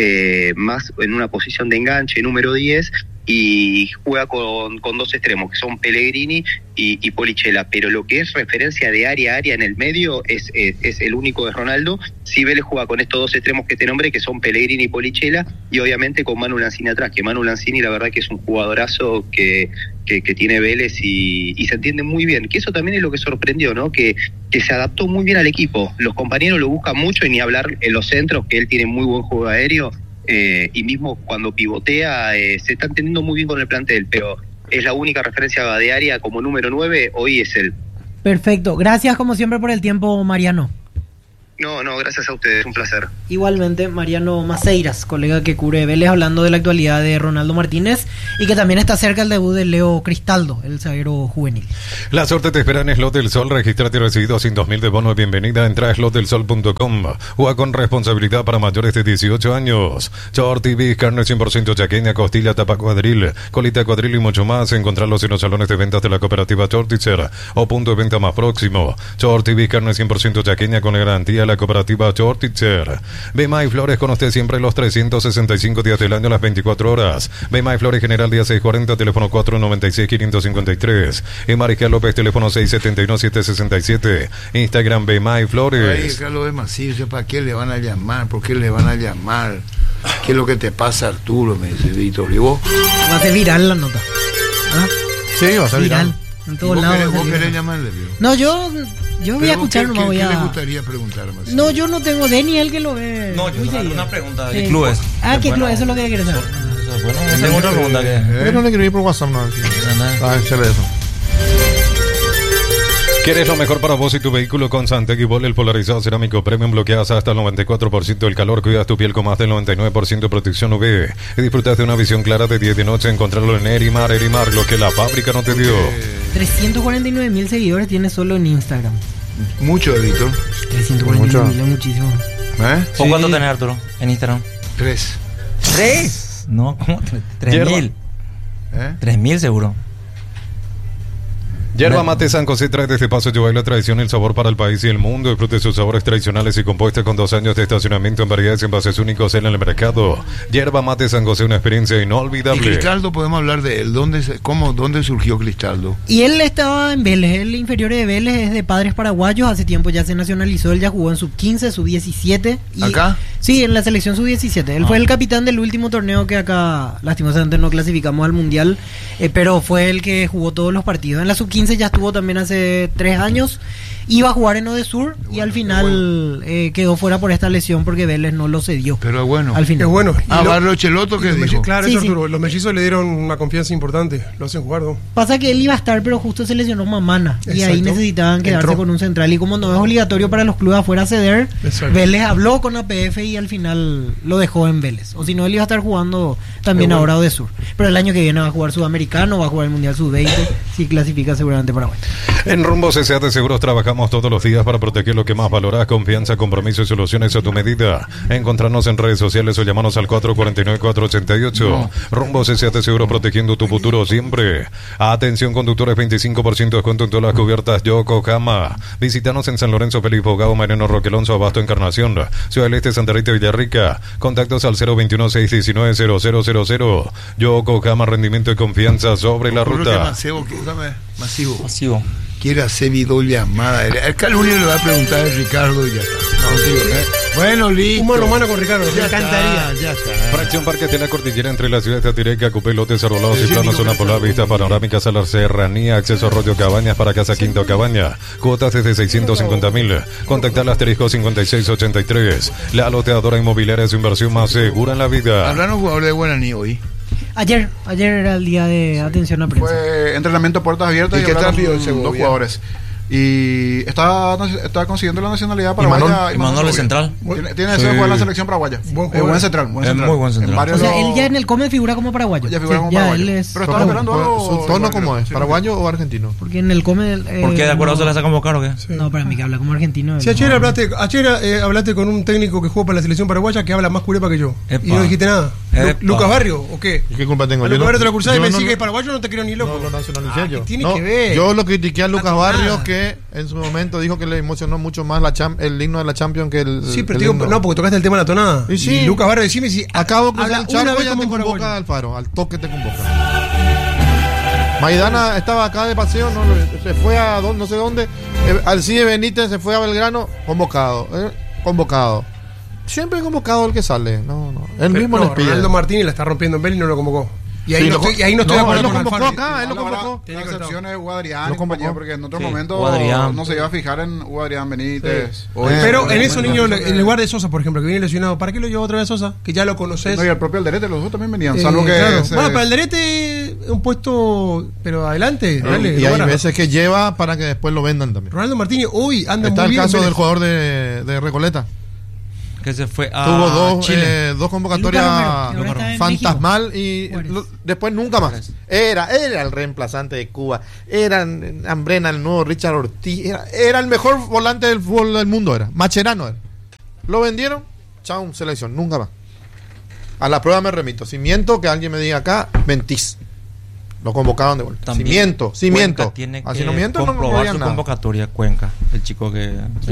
más en una posición de enganche, número 10, y juega con 2 extremos, que son Pellegrini y Polichela, pero lo que es referencia de área a área en el medio es el único de Ronaldo. Sí, Vélez juega con estos 2 extremos que te nombré, que son Pellegrini y Polichela, y obviamente con Manu Lanzini atrás, que Manu Lanzini la verdad que es un jugadorazo que tiene Vélez y se entiende muy bien, que eso también es lo que sorprendió, ¿no? Que se adaptó muy bien al equipo, los compañeros lo buscan mucho, y ni hablar en los centros, que él tiene muy buen juego aéreo, y mismo cuando pivotea se está entendiendo muy bien con el plantel, pero es la única referencia de área como número 9, hoy es él. Perfecto, gracias como siempre por el tiempo, Mariano. No, gracias a ustedes, un placer. Igualmente, Mariano Maceiras, colega que cubre Vélez, hablando de la actualidad de Ronaldo Martínez y que también está cerca el debut de Leo Cristaldo, el zaguero juvenil. La suerte te espera en Slot del Sol. Regístrate y recibí 200.000 de bono de bienvenida. Entra a slotdelsol.com. Juega con responsabilidad para mayores de 18 años. Short TV, carne 100% chaqueña, costilla, tapa cuadril, colita cuadril y mucho más. Encontrarlos en los salones de ventas de la cooperativa Shortitzer o punto de venta más próximo. Short TV, carne 100% chaqueña con garantía la cooperativa Shortitzer. Bema y Flores con usted siempre los 365 días del año, las 24 horas. Bema y Flores General día 640, teléfono 496-553. Y Mariscal López, teléfono 671-767. Instagram Bema y Flores. Ay, Carlos de Macillo, ¿para qué le van a llamar? ¿Por qué le van a llamar? ¿Qué es lo que te pasa, Arturo? Me dice Víctor. ¿Y vos? Va a ser viral la nota. ¿Ah? Sí, va a ser viral. En todos lados. ¿Vos querés llamarle? No, yo voy a escuchar, no me voy a... ¿Qué le gustaría preguntar más? No, yo no tengo de ni él que lo ve. No, yo tengo una pregunta. ¿Qué club es? ¿Qué club? Eso es lo que quiere saber. Bueno, tengo otra pregunta que... Yo no le quiero ir por WhatsApp, no. Hacerle eso. ¿Quieres lo mejor para vos y tu vehículo? Con Santec y Vol, el polarizado cerámico premium, bloqueas hasta el 94% del calor, cuidas tu piel con más del 99% de protección UV y disfrutas de una visión clara de día y de noche. Encontrarlo en Erimar, lo que la fábrica no te dio. 349.000 seguidores tiene solo en Instagram. Mucho, Víctor. 349.000 es muchísimo. ¿O cuánto tenés, Arturo, en Instagram? 3. ¿3? No, ¿cómo? 3.000. 3.000 seguro. Yerba Mate San José trae desde Paso Yubay la tradición y el sabor para el país y el mundo. Disfrute sus sabores tradicionales y compuestos con 2 años de estacionamiento en variedades y envases únicos en el mercado. Yerba Mate San José, una experiencia inolvidable. ¿Y Cristaldo, podemos hablar de él? ¿Dónde surgió Cristaldo? Y él estaba en Vélez, el inferior de Vélez es de padres paraguayos, hace tiempo ya se nacionalizó, él ya jugó en sub-15, sub-17. ¿Acá? Sí, en la selección sub-17. Él fue el capitán del último torneo que acá, lastimosamente, no clasificamos al Mundial, pero fue el que jugó todos los partidos. En la sub-15 ya estuvo también hace 3 años, iba a jugar en Odesur y al final quedó fuera por esta lesión porque Vélez no lo cedió. Pero bueno. Al final. Es bueno. Barlo Cheloto, que dijo. Claro, sí, eso, Arturo. Los mellizos le dieron una confianza importante. Lo hacen jugar, ¿no? Pasa que él iba a estar, pero justo se lesionó Mamana. Y ahí necesitaban quedarse con un central. Y como no es obligatorio para los clubes afuera ceder, Vélez habló con APF y al final lo dejó en Vélez. O si no, él iba a estar jugando también ahora Odesur. Pero el año que viene va a jugar Sudamericano, va a jugar el Mundial Sub-20. Si clasifica seguramente Paraguay. En Rumbo CCA de Seguros trabajamos todos los días para proteger lo que más valorás: confianza, compromiso y soluciones a tu medida. Encontrarnos en redes sociales o llamarnos al 449-488. Rumbo CCA de Seguros, protegiendo tu futuro siempre. Atención conductores, 25% de descuento en todas las cubiertas Yokohama. Visítanos en San Lorenzo, Felipe Bogado, Mariano Roque Alonso, Abasto, Encarnación, Ciudad del Este, Santa Cabarete Villarrica. Contactos al 021-619-0000. Yokohama, rendimiento y confianza sobre la ruta. Masivo. Quiere hacer videollamada. El Calunio le va a preguntar a Ricardo y ya está. Bueno, listo. Un mano a mano con Ricardo, me encantaría. Ya está. Fracción Parques de la Cordillera entre la ciudad de Tatireca, Cupé, lotes arrolados y planos, zona polar, vista panorámica, Salar Serranía, acceso a Arroyo Cabañas para Casa Quinto Cabaña. Cuotas desde 650.000. Contactar al asterisco 5683. La loteadora inmobiliaria es su inversión más segura en la vida. Hablaron jugadores de Guaraní hoy. Ayer era el día de atención a prensa. Fue entrenamiento puertas abiertas y hablaron dos jugadores. Y está consiguiendo la nacionalidad paraguaya. Imanol Central. Tiene deseo de jugar en la selección paraguaya. Buen central. Muy buen central. O sea, él ya en el COME figura como paraguayo. Ya figura como paraguayo. Él es... Pero estaba esperando algo. ¿Su tono cómo es? ¿Paraguayo o argentino? Porque en el COME... ¿Por qué de acuerdo se las ha convocado o qué? Sí. No, para mí que habla como argentino. Si ayer hablaste con un técnico que jugó para la selección paraguaya que habla más curepa que yo. Epa. Y no dijiste nada. ¿Lucas Barrio o qué? ¿Y qué culpa tengo? A Lucas Barrio te lo cruzás y me decís que es paraguayo, no te quiero ni loco. No lo nacionalicé yo. Tiene que ver. Yo lo critiqué a Lucas Barrios, que en su momento dijo que le emocionó mucho más el himno de la Champions que el. Sí, pero no, porque tocaste el tema de la tonada. Y sí. Lucas Barrio, decime si. Acabo con el charco, ya te como convoca Alfaro. Al toque te convoca. Maidana estaba acá de paseo, se fue a no sé dónde. Alcide Benítez se fue a Belgrano, convocado. Siempre convocado el que sale. No. Él mismo les pide. Ronaldo Martínez la está rompiendo en Bell y no lo convocó. Y ahí no estoy de acuerdo. Él lo convocó acá, él lo convocó. La excepción es Hugo Adrián, porque en otro momento no se iba a fijar en Hugo Adrián Benítez. Pero en esos niños, en lugar de Sosa, por ejemplo, que viene lesionado, ¿para qué lo llevó otra vez Sosa? Que ya lo conoces. No, y el propio Alderete, los dos también venían, salvo que... Claro. Bueno, para Alderete un puesto, pero adelante. Dale, y hay veces que lleva para que después lo vendan también. Ronaldo Martínez hoy anda Está muy bien. Está el caso del jugador de Recoleta. Que se fue a tuvo Chile. dos convocatorias fantasmal y después nunca más. Era el reemplazante de Cuba, era Ambrena, el nuevo Richard Ortiz, era el mejor volante del fútbol del mundo, era Macherano era. Lo vendieron, chao, selección, nunca más. A la prueba me remito, si miento que alguien me diga acá, mentís. Lo convocaron de vuelta. También Si miento. Tiene así que no miento, comprobar no su nada. convocatoria, Cuenca, el chico que